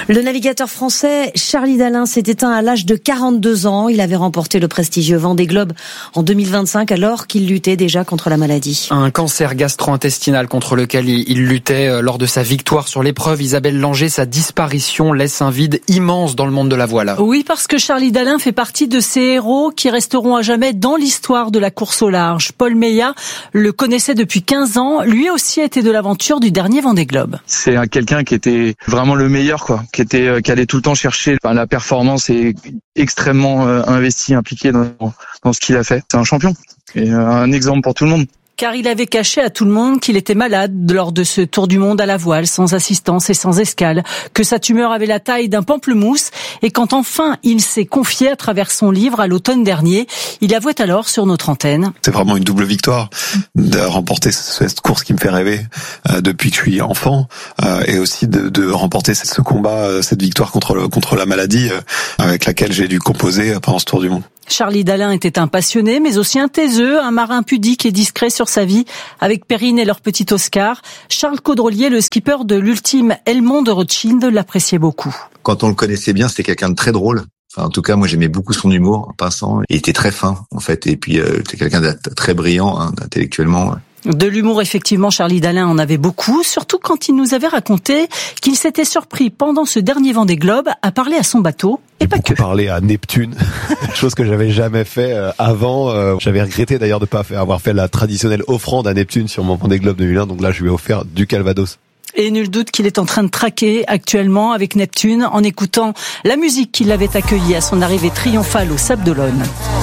Le navigateur français Charlie Dalin s'est éteint à l'âge de quarante-deux ans. Il avait remporté le prestigieux Vendée Globe en deux mille vingt-cinq alors qu'il luttait déjà contre la maladie. Un cancer gastro-intestinal contre lequel il luttait lors de sa victoire sur l'épreuve. Isabelle Langer, sa disparition laisse un vide immense dans le monde de la voile. Oui, parce que Charlie Dalin fait partie de ces héros qui resteront à jamais dans l'histoire de la course au large. Paul Meillat le connaissait depuis quinze ans. Lui aussi était de l'aventure du dernier Vendée Globe. C'est quelqu'un qui était vraiment le meilleur, quoi. Qui était, qui allait tout le temps chercher enfin, la performance et extrêmement euh, investi, impliqué dans, dans ce qu'il a fait. C'est un champion et euh, un exemple pour tout le monde. Car il avait caché à tout le monde qu'il était malade lors de ce tour du monde à la voile, sans assistance et sans escale, que sa tumeur avait la taille d'un pamplemousse, et quand enfin il s'est confié à travers son livre à l'automne dernier, il avouait alors sur notre antenne. C'est vraiment une double victoire de remporter cette course qui me fait rêver euh, depuis que je suis enfant, euh, et aussi de, de remporter ce combat, cette victoire contre le, contre la maladie euh, avec laquelle j'ai dû composer pendant ce tour du monde. Charlie Dalin était un passionné, mais aussi un taiseux, un marin pudique et discret sur sa vie, avec Perrine et leur petit Oscar. Charles Caudrelier, le skipper de l'ultime Helmond de Rothschild, l'appréciait beaucoup. Quand on le connaissait bien, c'était quelqu'un de très drôle. Enfin, en tout cas, moi, j'aimais beaucoup son humour, en passant. Il était très fin, en fait. Et puis, euh, c'était quelqu'un de très brillant, hein, intellectuellement. De l'humour, effectivement, Charlie Dalin en avait beaucoup, surtout quand il nous avait raconté qu'il s'était surpris pendant ce dernier Vendée Globe à parler à son bateau. Et pas que. Parler à Neptune, chose que j'avais jamais fait avant. J'avais regretté d'ailleurs de pas avoir fait la traditionnelle offrande à Neptune sur mon Vendée Globe deux mille un, donc là je lui ai offert du Calvados. Et nul doute qu'il est en train de traquer actuellement avec Neptune en écoutant la musique qui l'avait accueilli à son arrivée triomphale au Sable d'Olonne.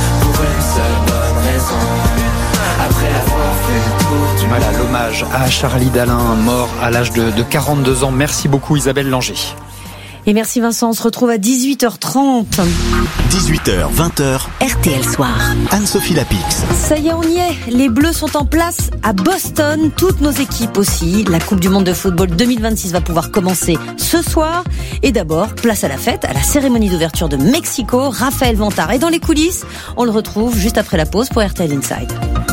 Voilà l'hommage à Charlie Dalin, mort à l'âge de, de quarante-deux ans. Merci beaucoup Isabelle Langer. Et merci Vincent, on se retrouve à dix-huit heures trente. dix-huit heures, vingt heures. R T L Soir. Anne-Sophie Lapix. Ça y est, on y est. Les Bleus sont en place à Boston. Toutes nos équipes aussi. La Coupe du Monde de football deux mille vingt-six va pouvoir commencer ce soir. Et d'abord, place à la fête, à la cérémonie d'ouverture de Mexico. Raphaël Vantard est dans les coulisses. On le retrouve juste après la pause pour R T L Inside.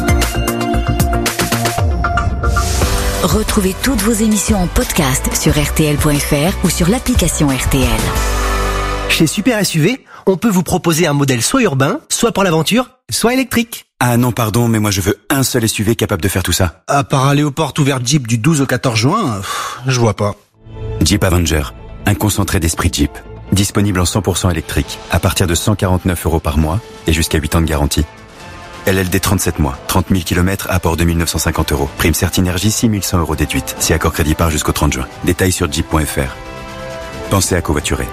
Retrouvez toutes vos émissions en podcast sur R T L point F R ou sur l'application R T L. Chez Super S U V, on peut vous proposer un modèle soit urbain, soit pour l'aventure, soit électrique. Ah non, pardon, mais moi je veux un seul S U V capable de faire tout ça. À part aller aux portes ouvertes Jeep du douze au quatorze juin, pff, je vois pas. Jeep Avenger, un concentré d'esprit Jeep. Disponible en cent pour cent électrique, à partir de cent quarante-neuf euros par mois et jusqu'à huit ans de garantie. L L D trente-sept mois, trente mille kilomètres, apport deux mille neuf cent cinquante euros. Prime Certinergie six mille cent euros déduite, si accord crédit par jusqu'au trente juin. Détails sur jeep point F R. Pensez à covoiturer.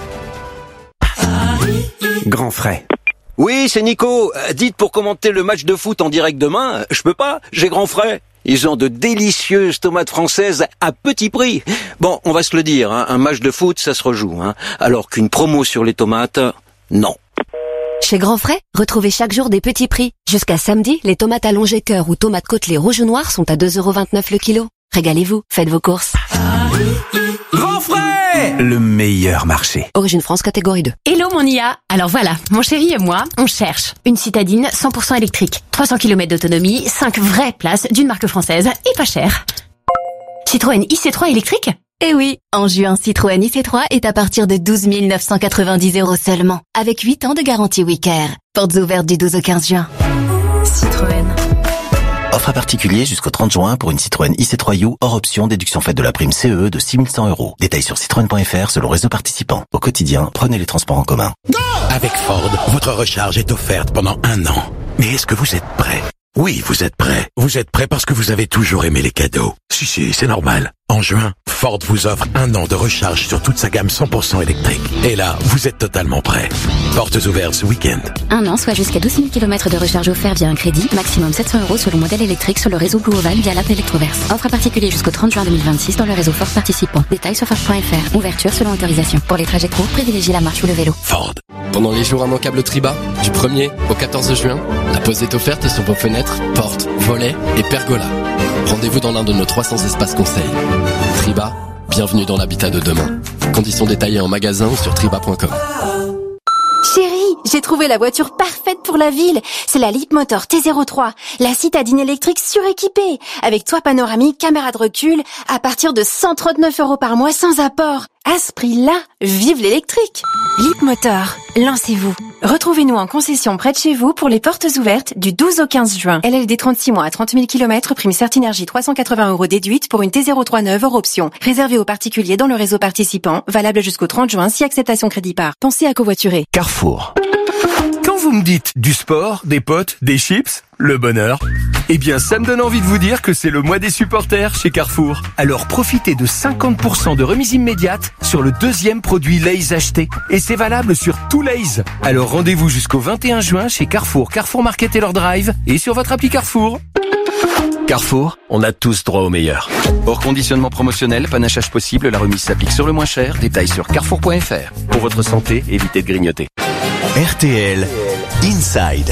Grand frais. Oui, c'est Nico. Euh, dites pour commenter le match de foot en direct demain, je peux pas, j'ai grand frais. Ils ont de délicieuses tomates françaises à petit prix. Bon, on va se le dire, hein, un match de foot, ça se rejoue. Hein, alors qu'une promo sur les tomates, non. Chez Grand Frais, retrouvez chaque jour des petits prix. Jusqu'à samedi, les tomates allongées cœur ou tomates côtelées rouge ou noir sont à deux euros vingt-neuf le kilo. Régalez-vous, faites vos courses. Grand Frais, le meilleur marché. Origine France, catégorie deux. Hello mon I A. Alors voilà, mon chéri et moi, on cherche une citadine cent pour cent électrique, trois cents kilomètres d'autonomie, cinq vraies places d'une marque française et pas cher. Citroën I C trois électrique ? Eh oui, en juin, Citroën I C trois est à partir de douze mille neuf cent quatre-vingt-dix euros seulement, avec huit ans de garantie Wicker. Portes ouvertes du douze au quinze juin. Citroën. Offre à particulier jusqu'au trente juin pour une Citroën I C trois U hors option déduction faite de la prime C E de six mille cent euros. Détails sur citroën point F R selon réseau participant. Au quotidien, prenez les transports en commun. Avec Ford, votre recharge est offerte pendant un an. Mais est-ce que vous êtes prêt ? Oui, vous êtes prêt. Vous êtes prêt parce que vous avez toujours aimé les cadeaux. Si, si, c'est normal. En juin, Ford vous offre un an de recharge sur toute sa gamme cent pour cent électrique. Et là, vous êtes totalement prêt. Portes ouvertes ce week-end. Un an, soit jusqu'à douze mille kilomètres de recharge offert via un crédit. Maximum sept cents euros selon modèle électrique sur le réseau Blue Oval via l'app Electroverse. Offre à particulier jusqu'au trente juin deux mille vingt-six dans le réseau Ford participant. Détails sur Ford point F R. Ouverture selon autorisation. Pour les trajets courts, privilégiez la marche ou le vélo. Ford. Pendant les jours immanquables Triba, du premier au quatorze juin, la pause est offerte sur vos fenêtres, portes, volets et pergolas. Rendez-vous dans l'un de nos trois cents espaces conseils. Triba, bienvenue dans l'habitat de demain. Conditions détaillées en magasin ou sur triba point com. Chérie, j'ai trouvé la voiture parfaite pour la ville. C'est la Leapmotor T zéro trois, la citadine électrique suréquipée, avec toit panoramique, caméra de recul, à partir de cent trente-neuf euros par mois sans apport. À ce prix-là, vive l'électrique! Leapmotor, lancez-vous. Retrouvez-nous en concession près de chez vous pour les portes ouvertes du douze au quinze juin. L L D trente-six mois à trente mille kilomètres, prime Certinergie trois cent quatre-vingts euros déduite pour une T zéro trois neuve hors option. Réservée aux particuliers dans le réseau participant, valable jusqu'au trente juin si acceptation crédit par. Pensez à covoiturer. Carrefour. Quand vous me dites du sport, des potes, des chips, le bonheur, eh bien ça me donne envie de vous dire que c'est le mois des supporters chez Carrefour. Alors profitez de cinquante pour cent de remise immédiate sur le deuxième produit Lay's acheté. Et c'est valable sur tout Lay's. Alors rendez-vous jusqu'au vingt et un juin chez Carrefour, Carrefour Market et leur drive et sur votre appli Carrefour. Carrefour, on a tous droit au meilleur. Hors conditionnement promotionnel, panachage possible, la remise s'applique sur le moins cher. Détails sur carrefour point f r. Pour votre santé, évitez de grignoter. R T L Inside.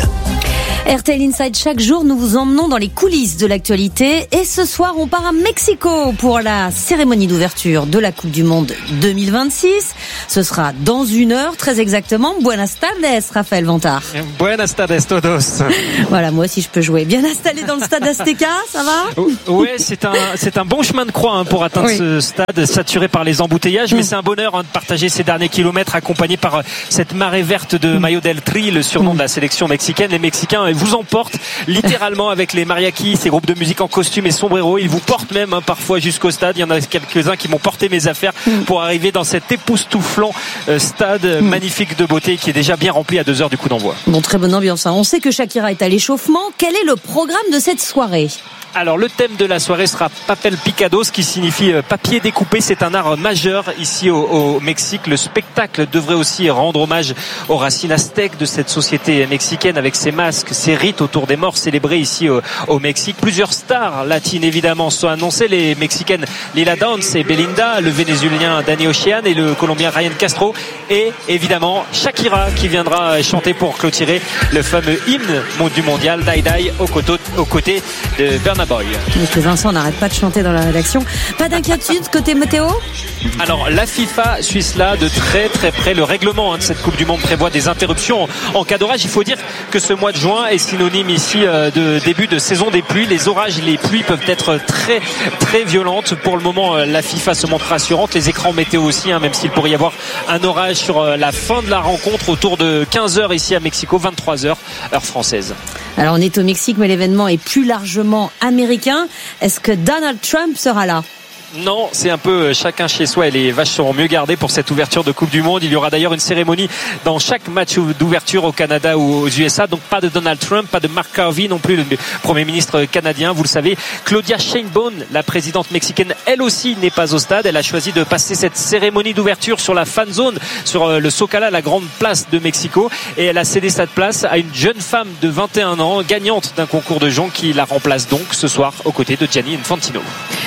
R T L Inside, chaque jour, nous vous emmenons dans les coulisses de l'actualité. Et ce soir, on part à Mexico pour la cérémonie d'ouverture de la Coupe du Monde deux mille vingt-six. Ce sera dans une heure, très exactement. Buenas tardes, Raphaël Vantard. Buenas tardes, todos. Voilà, moi aussi, je peux jouer. Bien installé dans le stade Azteca, ça va? Ouais, c'est un, c'est un bon chemin de croix hein, pour atteindre oui. ce stade saturé par les embouteillages. Mmh. Mais c'est un bonheur hein, de partager ces derniers kilomètres accompagné par cette marée verte de Mayo del Tri, le surnom mmh. de la sélection mexicaine. Les Mexicains vous emportent littéralement avec les mariachis, ces groupes de musique en costume et sombrero. Ils vous portent même hein, parfois jusqu'au stade. Il y en a quelques-uns qui m'ont porté mes affaires pour arriver dans cet époustouflant euh, stade mmh. magnifique de beauté qui est déjà bien rempli à deux heures du coup d'envoi. Bon, très bonne ambiance. Hein. On sait que Shakira est à l'échauffement. Quel est le programme de cette soirée ? Alors le thème de la soirée sera papel picado, ce qui signifie papier découpé. C'est un art majeur ici au, au Mexique. Le spectacle devrait aussi rendre hommage aux racines aztèques de cette société mexicaine avec ses masques, ses rites autour des morts célébrés ici au, au Mexique. Plusieurs stars latines évidemment sont annoncées. Les Mexicaines Lila Downs et Belinda, le Vénézuélien Danny Ocean et le Colombien Ryan Castro et évidemment Shakira qui viendra chanter pour clôturer le fameux hymne du mondial Die Die aux côtés, aux côtés de Bernard Boy. Monsieur Vincent n'arrête pas de chanter dans la rédaction. Pas d'inquiétude côté météo ? Alors la FIFA suit cela de très très près. Le règlement hein, de cette Coupe du Monde prévoit des interruptions en, en cas d'orage. Il faut dire que ce mois de juin est synonyme ici euh, de début de saison des pluies. Les orages, les pluies peuvent être très très violentes. Pour le moment, euh, la FIFA se montre rassurante. Les écrans météo aussi, hein, même s'il pourrait y avoir un orage sur euh, la fin de la rencontre autour de quinze heures ici à Mexico, vingt-trois heures heure française. Alors on est au Mexique, mais l'événement est plus largement américain. Est-ce que Donald Trump sera là ? Non, c'est un peu chacun chez soi et les vaches seront mieux gardées pour cette ouverture de Coupe du Monde. Il y aura d'ailleurs une cérémonie dans chaque match d'ouverture au Canada ou aux U S A. Donc pas de Donald Trump, pas de Mark Carney non plus, le Premier ministre canadien. Vous le savez, Claudia Sheinbaum, la présidente mexicaine, elle aussi n'est pas au stade. Elle a choisi de passer cette cérémonie d'ouverture sur la fan zone, sur le Zócalo, la grande place de Mexico. Et elle a cédé cette place à une jeune femme de vingt et un ans, gagnante d'un concours de joncs qui la remplace donc ce soir aux côtés de Gianni Infantino.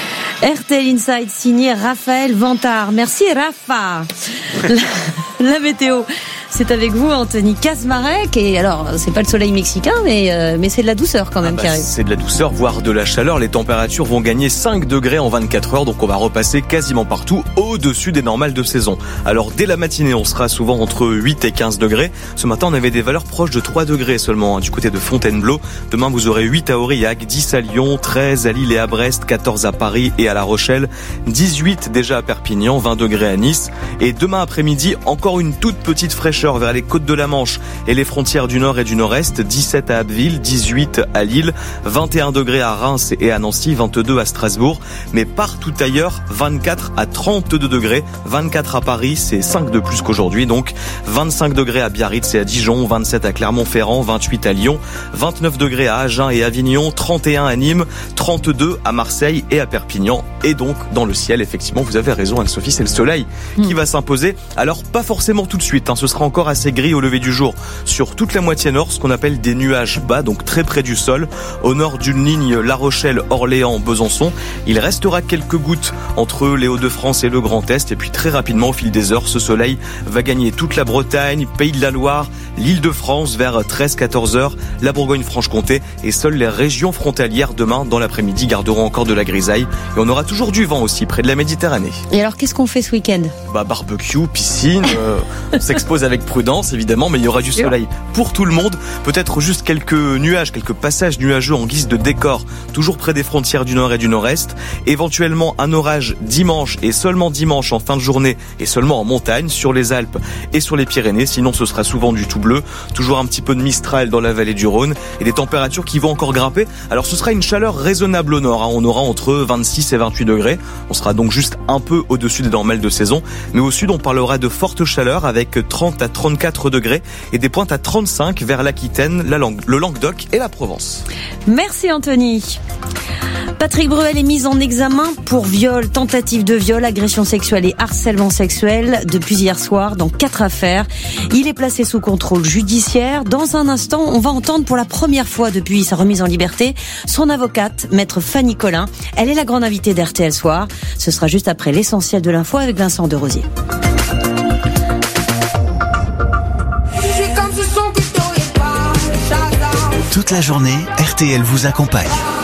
R T L Inside signé Raphaël Vantard. Merci Rafa. La, la météo, c'est avec vous Anthony Kazmarek. Et alors, c'est pas le soleil mexicain, mais, euh, mais c'est de la douceur quand même ah bah, qui arrive. C'est de la douceur, voire de la chaleur. Les températures vont gagner cinq degrés en vingt-quatre heures, donc on va repasser quasiment partout au-dessus des normales de saison. Alors dès la matinée, on sera souvent entre huit et quinze degrés. Ce matin, on avait des valeurs proches de trois degrés seulement hein, du côté de Fontainebleau. Demain, vous aurez huit à Aurillac, dix à Lyon, treize à Lille et à Brest, quatorze à Paris et à La Rochelle, dix-huit déjà à Perpignan, vingt degrés à Nice. Et demain après-midi, encore une toute petite fraîcheur vers les côtes de la Manche et les frontières du Nord et du Nord-Est, dix-sept à Abbeville, dix-huit à Lille, vingt et un degrés à Reims et à Nancy, vingt-deux à Strasbourg. Mais partout ailleurs, vingt-quatre à trente-deux degrés, vingt-quatre à Paris, c'est cinq de plus qu'aujourd'hui. Donc vingt-cinq degrés à Biarritz et à Dijon, vingt-sept à Clermont-Ferrand, vingt-huit à Lyon, vingt-neuf degrés à Agen et Avignon, trente et un à Nîmes, trente-deux à Marseille et à Perpignan. Et donc, dans le ciel, effectivement, vous avez raison, Anne-Sophie, c'est le soleil mmh. qui va s'imposer. Alors, pas forcément tout de suite, hein, ce sera encore assez gris au lever du jour sur toute la moitié nord, ce qu'on appelle des nuages bas, donc très près du sol. Au nord d'une ligne La Rochelle, Orléans, Besançon, il restera quelques gouttes entre les Hauts-de-France et le Grand Est. Et puis, très rapidement, au fil des heures, ce soleil va gagner toute la Bretagne, Pays de la Loire, l'Île-de-France vers treize à quatorze heures, la Bourgogne-Franche-Comté et seules les régions frontalières demain, dans l'après-midi, garderont encore de la grisaille. Et on aura toujours du vent aussi près de la Méditerranée. Et alors qu'est-ce qu'on fait ce week-end ? Bah barbecue, piscine, euh, on s'expose avec avec prudence évidemment, mais il y aura du soleil pour tout le monde. Peut-être juste quelques nuages, quelques passages nuageux en guise de décor, toujours près des frontières du nord et du nord-est. Éventuellement un orage dimanche et seulement dimanche en fin de journée et seulement en montagne, sur les Alpes et sur les Pyrénées. Sinon ce sera souvent du tout bleu. Toujours un petit peu de mistral dans la vallée du Rhône et des températures qui vont encore grimper. Alors ce sera une chaleur raisonnable au nord, hein. On aura entre vingt-six et vingt-huit degrés. On sera donc juste un peu au-dessus des normales de saison. Mais au sud, on parlera de forte chaleur avec trente à trente-quatre degrés et des pointes à trente-cinq vers l'Aquitaine, la Lang- le Languedoc et la Provence. Merci Anthony. Patrick Bruel est mis en examen pour viol, tentative de viol, agression sexuelle et harcèlement sexuel depuis hier soir dans quatre affaires. Il est placé sous contrôle judiciaire. Dans un instant, on va entendre pour la première fois depuis sa remise en liberté son avocate, maître Fanny Collin. Elle est la grande invitée d'R T L Soir. Ce sera juste après l'essentiel de l'info avec Vincent de Rosier. Toute la journée, R T L vous accompagne.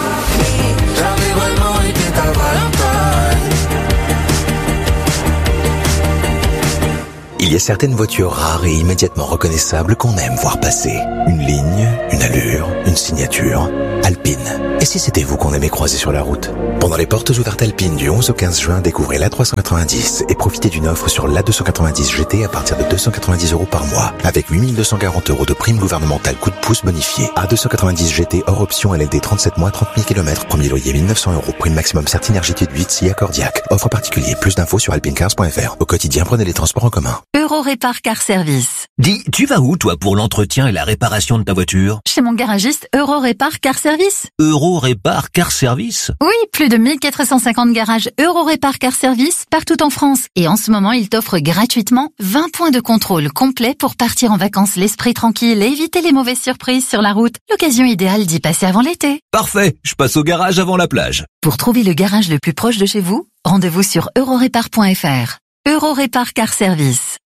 Il y a certaines voitures rares et immédiatement reconnaissables qu'on aime voir passer. Une ligne, une allure, une signature. Alpine. Et si c'était vous qu'on aimait croiser sur la route? Pendant les portes ouvertes Alpine du onze au quinze juin, découvrez l'A trois cent quatre-vingt-dix et profitez d'une offre sur l'A deux cent quatre-vingt-dix G T à partir de deux cent quatre-vingt-dix euros par mois, avec huit mille deux cent quarante euros de prime gouvernementale coup de pouce bonifié. A deux cent quatre-vingt-dix G T hors option L L D trente-sept mois, trente mille kilomètres, premier loyer mille neuf cents euros, prime maximum Certinergitude huit, S I A Cordiac. Offre particulier, plus d'infos sur alpinecars point f r. Au quotidien, prenez les transports en commun. Eurorépar Car Service. Dis, tu vas où toi pour l'entretien et la réparation de ta voiture? Chez mon garagiste Eurorépar Car Service. Eurorépar Car Service? Oui, plus de mille quatre cent cinquante garages Eurorépar Car Service partout en France. Et en ce moment, il t'offre gratuitement vingt points de contrôle complets pour partir en vacances l'esprit tranquille et éviter les mauvaises surprises sur la route. L'occasion idéale d'y passer avant l'été. Parfait, je passe au garage avant la plage. Pour trouver le garage le plus proche de chez vous, rendez-vous sur eurorépar point f r. Eurorépar Car Service.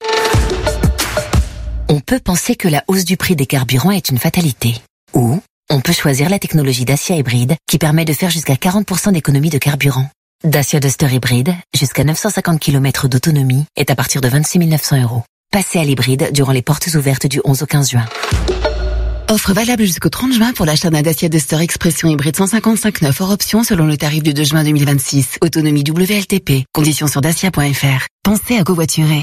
On peut penser que la hausse du prix des carburants est une fatalité. Ou on peut choisir la technologie Dacia hybride qui permet de faire jusqu'à quarante pour cent d'économie de carburant. Dacia Duster hybride, jusqu'à neuf cent cinquante kilomètres d'autonomie, est à partir de vingt-six mille neuf cents euros. Passez à l'hybride durant les portes ouvertes du onze au quinze juin. Offre valable jusqu'au trente juin pour l'achat d'un Dacia Duster Expression hybride cent cinquante-cinq neuf hors option selon le tarif du deux juin deux mille vingt-six. Autonomie W L T P. Conditions sur dacia point f r. Pensez à covoiturer.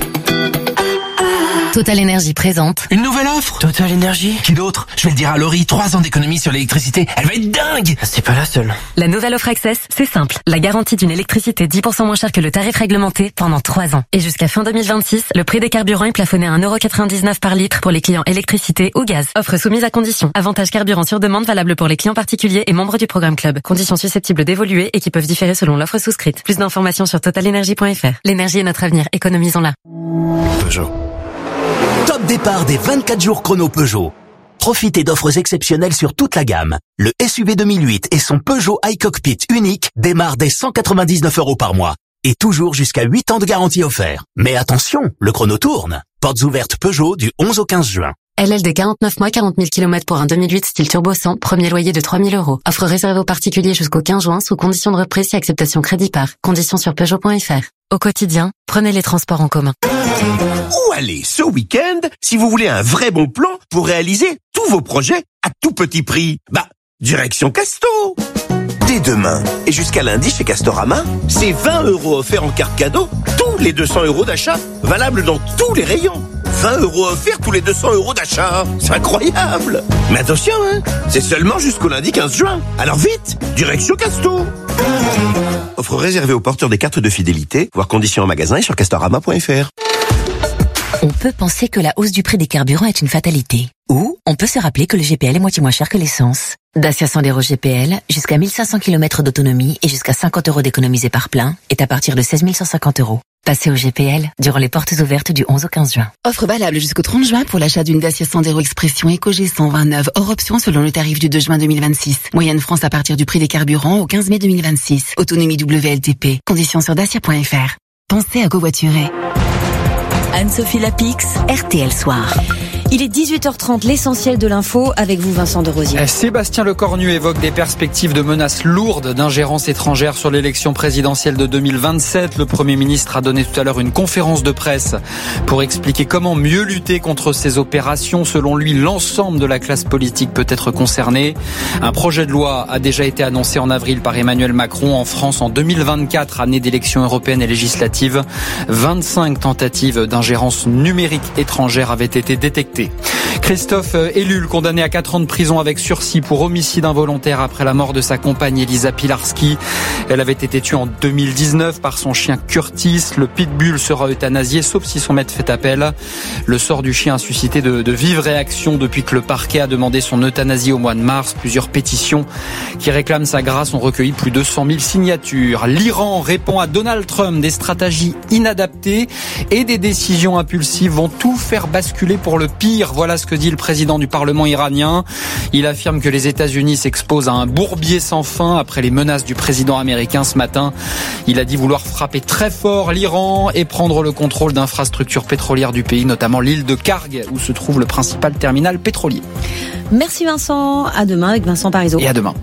Total Énergie présente. Une nouvelle offre? Total Énergie? Qui d'autre? Je vais le dire à Laurie, trois ans d'économie sur l'électricité. Elle va être dingue! C'est pas la seule. La nouvelle offre Access, c'est simple. La garantie d'une électricité dix pour cent moins chère que le tarif réglementé pendant trois ans. Et jusqu'à fin deux mille vingt-six, le prix des carburants est plafonné à un euro quatre-vingt-dix-neuf par litre pour les clients électricité ou gaz. Offre soumise à conditions. Avantage carburant sur demande valable pour les clients particuliers et membres du programme Club. Conditions susceptibles d'évoluer et qui peuvent différer selon l'offre souscrite. Plus d'informations sur total énergie point f r. L'énergie est notre avenir, économisons-la. Peugeot. Top départ des vingt-quatre jours chrono Peugeot. Profitez d'offres exceptionnelles sur toute la gamme. Le S U V deux mille huit et son Peugeot iCockpit unique démarrent dès cent quatre-vingt-dix-neuf euros par mois. Et toujours jusqu'à huit ans de garantie offert. Mais attention, le chrono tourne. Portes ouvertes Peugeot du onze au quinze juin. L L D quarante-neuf mois, quarante mille kilomètres pour un deux mille huit style turbo cent, premier loyer de trois mille euros. Offre réservée aux particuliers jusqu'au quinze juin sous condition de reprise et acceptation crédit par. Conditions sur peugeot point f r. Au quotidien, prenez les transports en commun. Où aller ce week-end si vous voulez un vrai bon plan pour réaliser tous vos projets à tout petit prix? Bah, direction Casto. Dès demain et jusqu'à lundi chez Castorama, c'est vingt euros offerts en carte cadeau tous les deux cents euros d'achat, valable dans tous les rayons. vingt euros offerts tous les deux cents euros d'achat. C'est incroyable. Mais attention, hein, c'est seulement jusqu'au lundi quinze juin. Alors vite, direction Casto. Offre réservée aux porteurs des cartes de fidélité, voir conditions en magasin et sur castorama point f r. On peut penser que la hausse du prix des carburants est une fatalité. Ou on peut se rappeler que le G P L est moitié moins cher que l'essence. Dacia Sandero G P L, jusqu'à mille cinq cents kilomètres d'autonomie et jusqu'à cinquante euros d'économisés par plein, est à partir de seize mille cent cinquante euros. Passez au G P L durant les portes ouvertes du onze au quinze juin. Offre valable jusqu'au trente juin pour l'achat d'une Dacia Sandero Expression Eco G cent vingt-neuf hors option selon le tarif du deux juin deux mille vingt-six. Moyenne France à partir du prix des carburants au quinze mai deux mille vingt-six. Autonomie W L T P. Conditions sur dacia point f r. Pensez à covoiturer. Anne-Sophie Lapix, R T L Soir. Il est dix-huit heures trente, l'essentiel de l'info avec vous Vincent de Rosier. Sébastien Lecornu évoque des perspectives de menaces lourdes d'ingérence étrangère sur l'élection présidentielle de deux mille vingt-sept. Le Premier ministre a donné tout à l'heure une conférence de presse pour expliquer comment mieux lutter contre ces opérations. Selon lui, l'ensemble de la classe politique peut être concernée. Un projet de loi a déjà été annoncé en avril par Emmanuel Macron. En France, en deux mille vingt-quatre, année d'élections européennes et législatives, vingt-cinq tentatives d'ingérence numérique étrangère avaient été détectées. Christophe Ellul, condamné à quatre ans de prison avec sursis pour homicide involontaire après la mort de sa compagne Elisa Pilarski. Elle avait été tuée en deux mille dix-neuf par son chien Curtis. Le pitbull sera euthanasié, sauf si son maître fait appel. Le sort du chien a suscité de, de vives réactions depuis que le parquet a demandé son euthanasie au mois de mars. Plusieurs pétitions qui réclament sa grâce ont recueilli plus de cent mille signatures. L'Iran répond à Donald Trump. Des stratégies inadaptées et des décisions impulsives vont tout faire basculer pour le pire. Voilà ce que dit le président du Parlement iranien. Il affirme que les États-Unis s'exposent à un bourbier sans fin après les menaces du président américain ce matin. Il a dit vouloir frapper très fort l'Iran et prendre le contrôle d'infrastructures pétrolières du pays, notamment l'île de Karg, où se trouve le principal terminal pétrolier. Merci Vincent. À demain avec Vincent Parisot. Et à demain.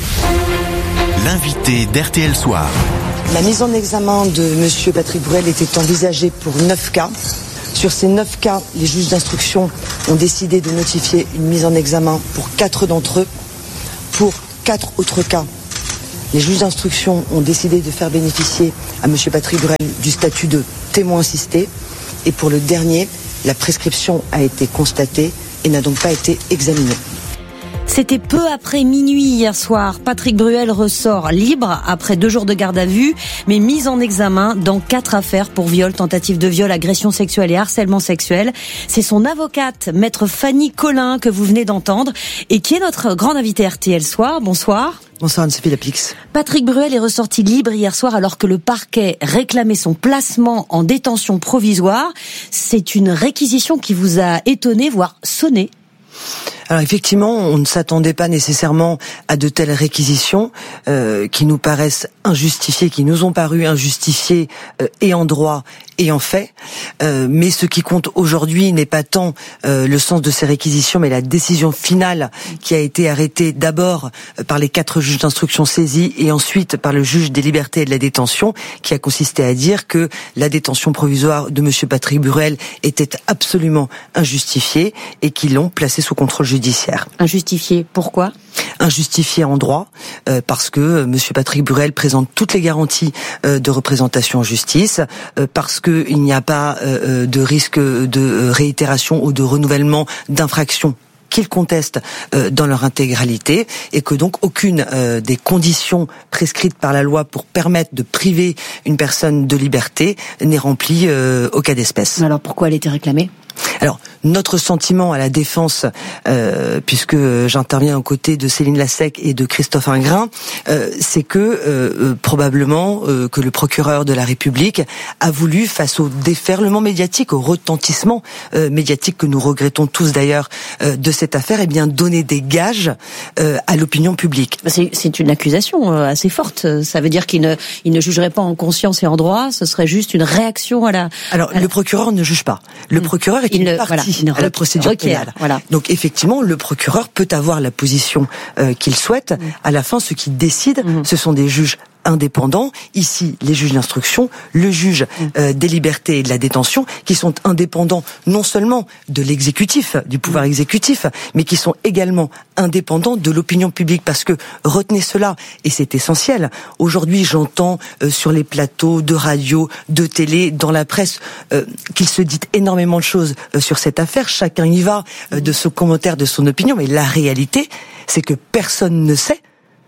L'invité d'R T L Soir. La mise en examen de M. Patrick Bruel était envisagée pour neuf cas. Sur ces neuf cas, les juges d'instruction ont décidé de notifier une mise en examen pour quatre d'entre eux. Pour quatre autres cas, les juges d'instruction ont décidé de faire bénéficier à M. Patrick Bruel du statut de témoin assisté. Et pour le dernier, la prescription a été constatée et n'a donc pas été examinée. C'était peu après minuit hier soir. Patrick Bruel ressort libre après deux jours de garde à vue, mais mis en examen dans quatre affaires pour viol, tentative de viol, agression sexuelle et harcèlement sexuel. C'est son avocate, maître Fanny Collin, que vous venez d'entendre et qui est notre grande invitée R T L Soir. Bonsoir. Bonsoir Anne-Sophie Lapix. Patrick Bruel est ressorti libre hier soir alors que le parquet réclamait son placement en détention provisoire. C'est une réquisition qui vous a étonné, voire sonné. Alors effectivement, on ne s'attendait pas nécessairement à de telles réquisitions euh, qui nous paraissent injustifiées, qui nous ont paru injustifiées euh, et en droit et en fait. Euh, mais ce qui compte aujourd'hui n'est pas tant euh, le sens de ces réquisitions, mais la décision finale qui a été arrêtée d'abord par les quatre juges d'instruction saisis et ensuite par le juge des libertés et de la détention, qui a consisté à dire que la détention provisoire de M. Patrick Bruel était absolument injustifiée et qu'ils l'ont placé sous contrôle judiciaire. Injustifié, pourquoi ? Injustifié en droit, euh, parce que euh, M. Patrick Bruel présente toutes les garanties euh, de représentation en justice, euh, parce qu'il n'y a pas euh, de risque de réitération ou de renouvellement d'infractions qu'ils contestent euh, dans leur intégralité, et que donc aucune euh, des conditions prescrites par la loi pour permettre de priver une personne de liberté n'est remplie euh, au cas d'espèce. Alors pourquoi elle était réclamée ? Alors, notre sentiment à la défense, euh, puisque j'interviens aux côtés de Céline Lassec et de Christophe Ingrin, euh, c'est que euh, euh, probablement euh, que le procureur de la République a voulu, face au déferlement médiatique, au retentissement euh, médiatique que nous regrettons tous d'ailleurs euh, de cette affaire, eh bien donner des gages euh, à l'opinion publique. C'est, c'est une accusation euh, assez forte. Ça veut dire qu'il ne, il ne jugerait pas en conscience et en droit. Ce serait juste une réaction à la. Alors, à la... le procureur ne juge pas. Le procureur est il une ne, partie voilà, à la procédure requiert, pénale. Voilà. Donc effectivement, le procureur peut avoir la position euh, qu'il souhaite. Mmh. À la fin, ce qui décide, mmh. ce sont des juges indépendants. Ici, les juges d'instruction, le juge euh, des libertés et de la détention, qui sont indépendants non seulement de l'exécutif, du pouvoir exécutif, mais qui sont également indépendants de l'opinion publique. Parce que, retenez cela, et c'est essentiel, aujourd'hui j'entends euh, sur les plateaux de radio, de télé, dans la presse, euh, qu'il se dit énormément de choses euh, sur cette affaire. Chacun y va euh, de son commentaire, de son opinion, mais la réalité, c'est que personne ne sait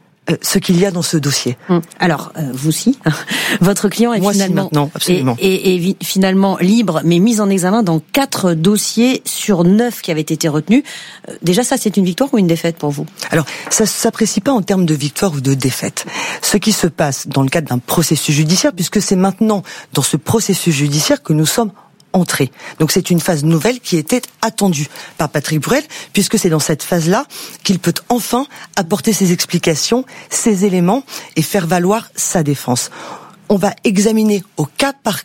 ce qu'il y a dans ce dossier. Alors, euh, vous si, votre client est Moi finalement, si maintenant, absolument. est, est, est finalement libre, mais mis en examen dans quatre dossiers sur neuf qui avaient été retenus. Euh, déjà, ça, c'est une victoire ou une défaite pour vous ? Alors, ça ne s'apprécie pas en termes de victoire ou de défaite. Ce qui se passe dans le cadre d'un processus judiciaire, puisque c'est maintenant dans ce processus judiciaire que nous sommes entrée. Donc c'est une phase nouvelle qui était attendue par Patrick Bruel, puisque c'est dans cette phase-là qu'il peut enfin apporter ses explications, ses éléments et faire valoir sa défense. On va examiner au cas par cas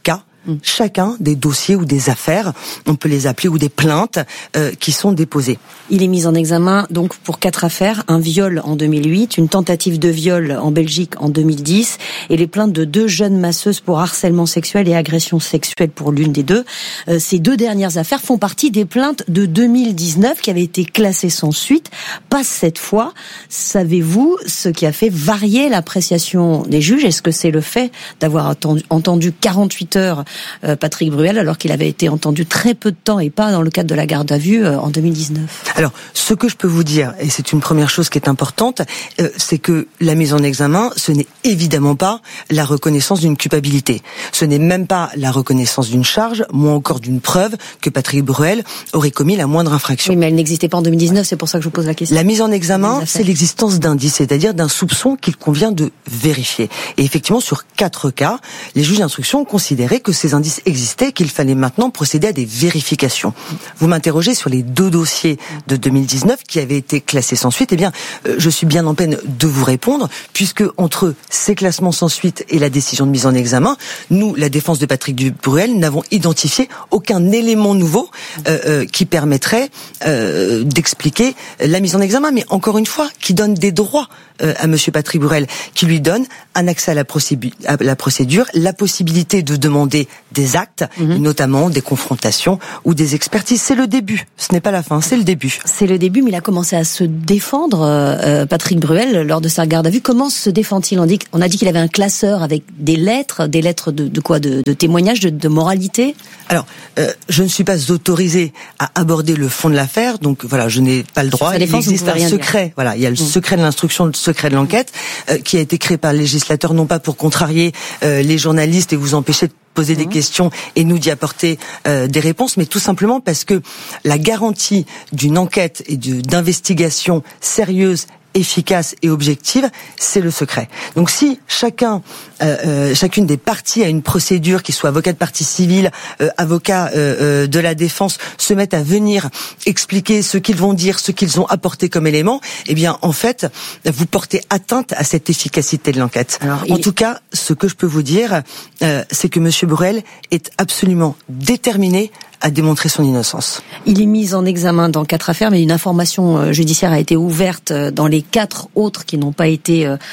mmh. chacun des dossiers ou des affaires, on peut les appeler, ou des plaintes euh, qui sont déposées. Il est mis en examen donc pour quatre affaires, un viol en deux mille huit, une tentative de viol en Belgique en deux mille dix et les plaintes de deux jeunes masseuses pour harcèlement sexuel et agression sexuelle pour l'une des deux. Euh, ces deux dernières affaires font partie des plaintes de deux mille dix-neuf qui avaient été classées sans suite. Pas cette fois. Savez-vous ce qui a fait varier l'appréciation des juges? Est-ce que c'est le fait d'avoir entendu, entendu quarante-huit heures euh, Patrick Bruel alors qu'il avait été entendu très peu de temps et pas dans le cadre de la garde à vue euh, en deux mille dix-neuf? Alors, ce que je peux vous dire, et c'est une première chose qui est importante, euh, c'est que la mise en examen, ce n'est évidemment pas la reconnaissance d'une culpabilité. Ce n'est même pas la reconnaissance d'une charge, moins encore d'une preuve que Patrick Bruel aurait commis la moindre infraction. Oui, mais elle n'existait pas en deux mille dix-neuf, c'est pour ça que je vous pose la question. La mise en examen, c'est l'existence d'indices, c'est-à-dire d'un soupçon qu'il convient de vérifier. Et effectivement, sur quatre cas, les juges d'instruction ont considéré que ces indices existaient et qu'il fallait maintenant procéder à des vérifications. Vous m'interrogez sur les deux dossiers de deux mille dix-neuf qui avaient été classés sans suite. Eh bien, euh, je suis bien en peine de vous répondre, puisque entre ces classements sans suite et la décision de mise en examen, nous, la défense de Patrick Bruel, n'avons identifié aucun élément nouveau euh, euh, qui permettrait euh, d'expliquer la mise en examen, mais encore une fois, qui donne des droits euh, à Monsieur Patrick Bruel, qui lui donne un accès à la procédure, à la procédure, la possibilité de demander des actes, mmh. notamment des confrontations ou des expertises. C'est le début, ce n'est pas la fin, c'est le début. C'est le début, mais il a commencé à se défendre, euh, Patrick Bruel, lors de sa garde à vue. Comment se défend-il? On dit, on a dit qu'il avait un classeur avec des lettres, des lettres de, de quoi, de, de témoignages, de, de moralité. Alors, euh, je ne suis pas autorisé à aborder le fond de l'affaire, donc voilà, je n'ai pas le droit. Il défense, existe un secret. Dire. Voilà, il y a le mmh. secret de l'instruction, le secret de l'enquête, euh, qui a été créé par le législateur, non pas pour contrarier euh, les journalistes et vous empêcher de poser mmh. des questions et nous d'y apporter euh, des réponses, mais tout simplement parce que la garantie d'une enquête et de, d'investigation sérieuse, efficace et objective, c'est le secret. Donc si chacun, euh, euh, chacune des parties a une procédure, qui soit avocat de partie civile, euh, avocat euh, euh, de la défense, se mettent à venir expliquer ce qu'ils vont dire, ce qu'ils ont apporté comme élément, eh bien en fait, vous portez atteinte à cette efficacité de l'enquête. Alors, en il... tout cas, ce que je peux vous dire, euh, c'est que Monsieur Bruel est absolument déterminé à démontrer son innocence. Il est mis en examen dans quatre affaires, mais une information judiciaire a été ouverte dans les quatre autres qui n'ont pas été euh,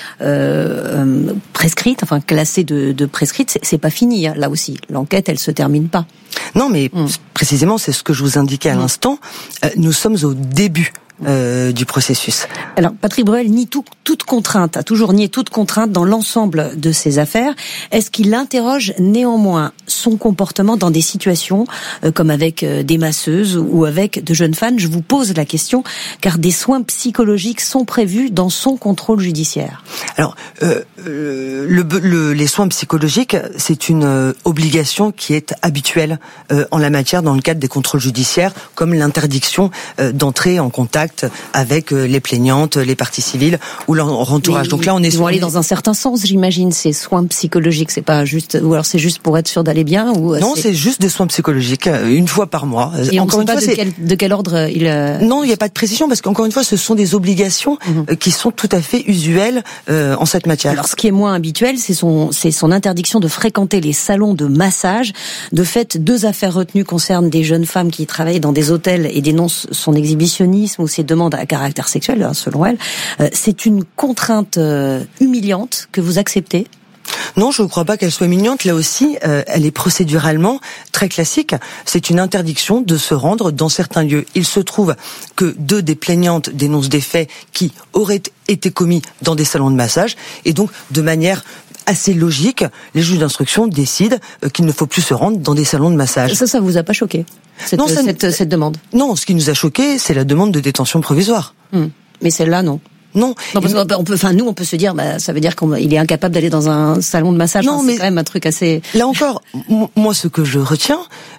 euh, prescrites, enfin classées de, de prescrites. C'est, c'est pas fini, hein, là aussi. L'enquête, elle se termine pas. Non, mais mmh. précisément, c'est ce que je vous indiquais à mmh. l'instant. Euh, nous sommes au début Euh, du processus. Alors, Patrick Bruel nie tout, toute contrainte, a toujours nié toute contrainte dans l'ensemble de ses affaires. Est-ce qu'il interroge néanmoins son comportement dans des situations euh, comme avec euh, des masseuses ou avec de jeunes fans? Je vous pose la question, car des soins psychologiques sont prévus dans son contrôle judiciaire. Alors, euh, le, le, les soins psychologiques, c'est une euh, obligation qui est habituelle euh, en la matière dans le cadre des contrôles judiciaires, comme l'interdiction euh, d'entrer en contact avec les plaignantes, les parties civiles ou leur entourage. Mais donc là, on est ils vont aller dans un certain sens, j'imagine, ces soins psychologiques. C'est pas juste, ou alors c'est juste pour être sûr d'aller bien, ou non, c'est, c'est juste des soins psychologiques une fois par mois. Et encore on ne sait pas de, quel, de quel ordre il. Non, il n'y a pas de précision parce qu'encore une fois, ce sont des obligations mmh. qui sont tout à fait usuelles euh, en cette matière. Alors, ce qui est moins habituel, c'est son, c'est son interdiction de fréquenter les salons de massage. De fait, deux affaires retenues concernent des jeunes femmes qui travaillent dans des hôtels et dénoncent son exhibitionnisme ou ses demandes à caractère sexuel, selon elle. Euh, c'est une contrainte euh, humiliante que vous acceptez? Non, je ne crois pas qu'elle soit humiliante. Là aussi, euh, elle est procéduralement très classique. C'est une interdiction de se rendre dans certains lieux. Il se trouve que deux des plaignantes dénoncent des faits qui auraient été commis dans des salons de massage, et donc de manière assez logique, les juges d'instruction décident qu'il ne faut plus se rendre dans des salons de massage. Ça, ça vous a pas choqué, cette, non, ça, cette, cette demande? Non, ce qui nous a choqué, c'est la demande de détention provisoire. Hum. Mais celle-là, non. Non. Non, parce qu'on peut, enfin, nous, on peut se dire, bah, ça veut dire qu'il est incapable d'aller dans un salon de massage. Non, enfin, mais c'est quand même un truc assez. Là encore, moi, ce que je retiens,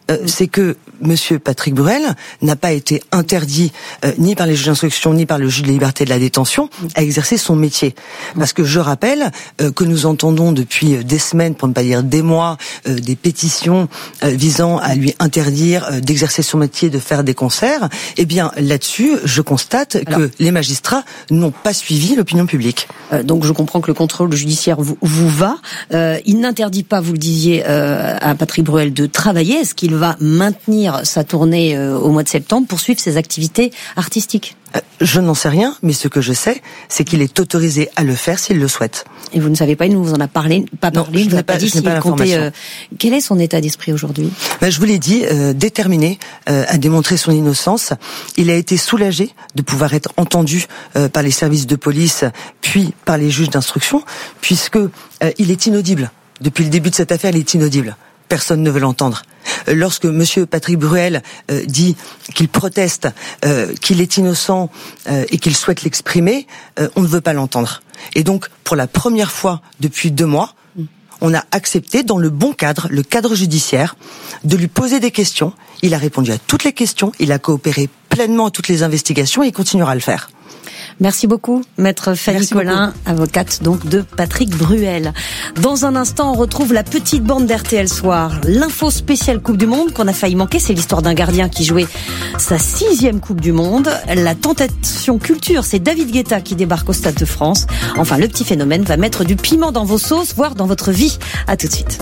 euh, c'est que Monsieur Patrick Bruel n'a pas été interdit euh, ni par les juges d'instruction ni par le juge de liberté de la détention à exercer son métier. Parce que je rappelle euh, que nous entendons depuis des semaines, pour ne pas dire des mois, euh, des pétitions euh, visant à lui interdire euh, d'exercer son métier, de faire des concerts. Eh bien, là-dessus, je constate Alors, que les magistrats n'ont pas suivi l'opinion publique. Euh, donc, je comprends que le contrôle judiciaire vous, vous va. Euh, il n'interdit pas, vous le disiez, euh, à Patrick Bruel de travailler. Est-ce qu'il va maintenir sa tournée euh, au mois de septembre, poursuivre ses activités artistiques? Je n'en sais rien, mais ce que je sais, c'est qu'il est autorisé à le faire s'il le souhaite. Et vous ne savez pas, il ne vous en a parlé, pas non, parlé, il ne vous a pas dit s'il comptait. Euh, quel est son état d'esprit aujourd'hui? Ben, je vous l'ai dit, euh, déterminé euh, à démontrer son innocence. Il a été soulagé de pouvoir être entendu euh, par les services de police, puis par les juges d'instruction, puisque euh, il est inaudible. Depuis le début de cette affaire, il est inaudible. Personne ne veut l'entendre. Lorsque Monsieur Patrick Bruel euh, dit qu'il proteste, euh, qu'il est innocent euh, et qu'il souhaite l'exprimer, euh, on ne veut pas l'entendre. Et donc, pour la première fois depuis deux mois, on a accepté, dans le bon cadre, le cadre judiciaire, de lui poser des questions. Il a répondu à toutes les questions, il a coopéré pleinement à toutes les investigations et il continuera à le faire. Merci beaucoup, Maître Fanny Merci Collin, beaucoup. avocate donc de Patrick Bruel. Dans un instant, on retrouve la petite bande d'R T L Soir. L'info spéciale Coupe du Monde qu'on a failli manquer, c'est l'histoire d'un gardien qui jouait sa sixième Coupe du Monde. La tentation culture, c'est David Guetta qui débarque au Stade de France. Enfin, le petit phénomène va mettre du piment dans vos sauces, voire dans votre vie. À tout de suite.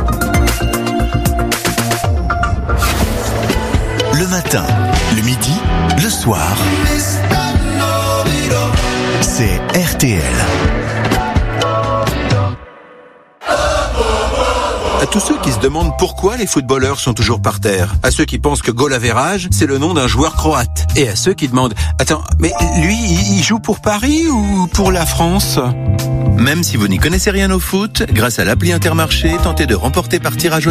Le matin, le midi, le soir. C'est R T L. À tous ceux qui se demandent pourquoi les footballeurs sont toujours par terre, à ceux qui pensent que goal average, c'est le nom d'un joueur croate, et à ceux qui demandent « Attends, mais lui, il joue pour Paris ou pour la France ?» Même si vous n'y connaissez rien au foot, grâce à l'appli Intermarché, tentez de remporter par tirage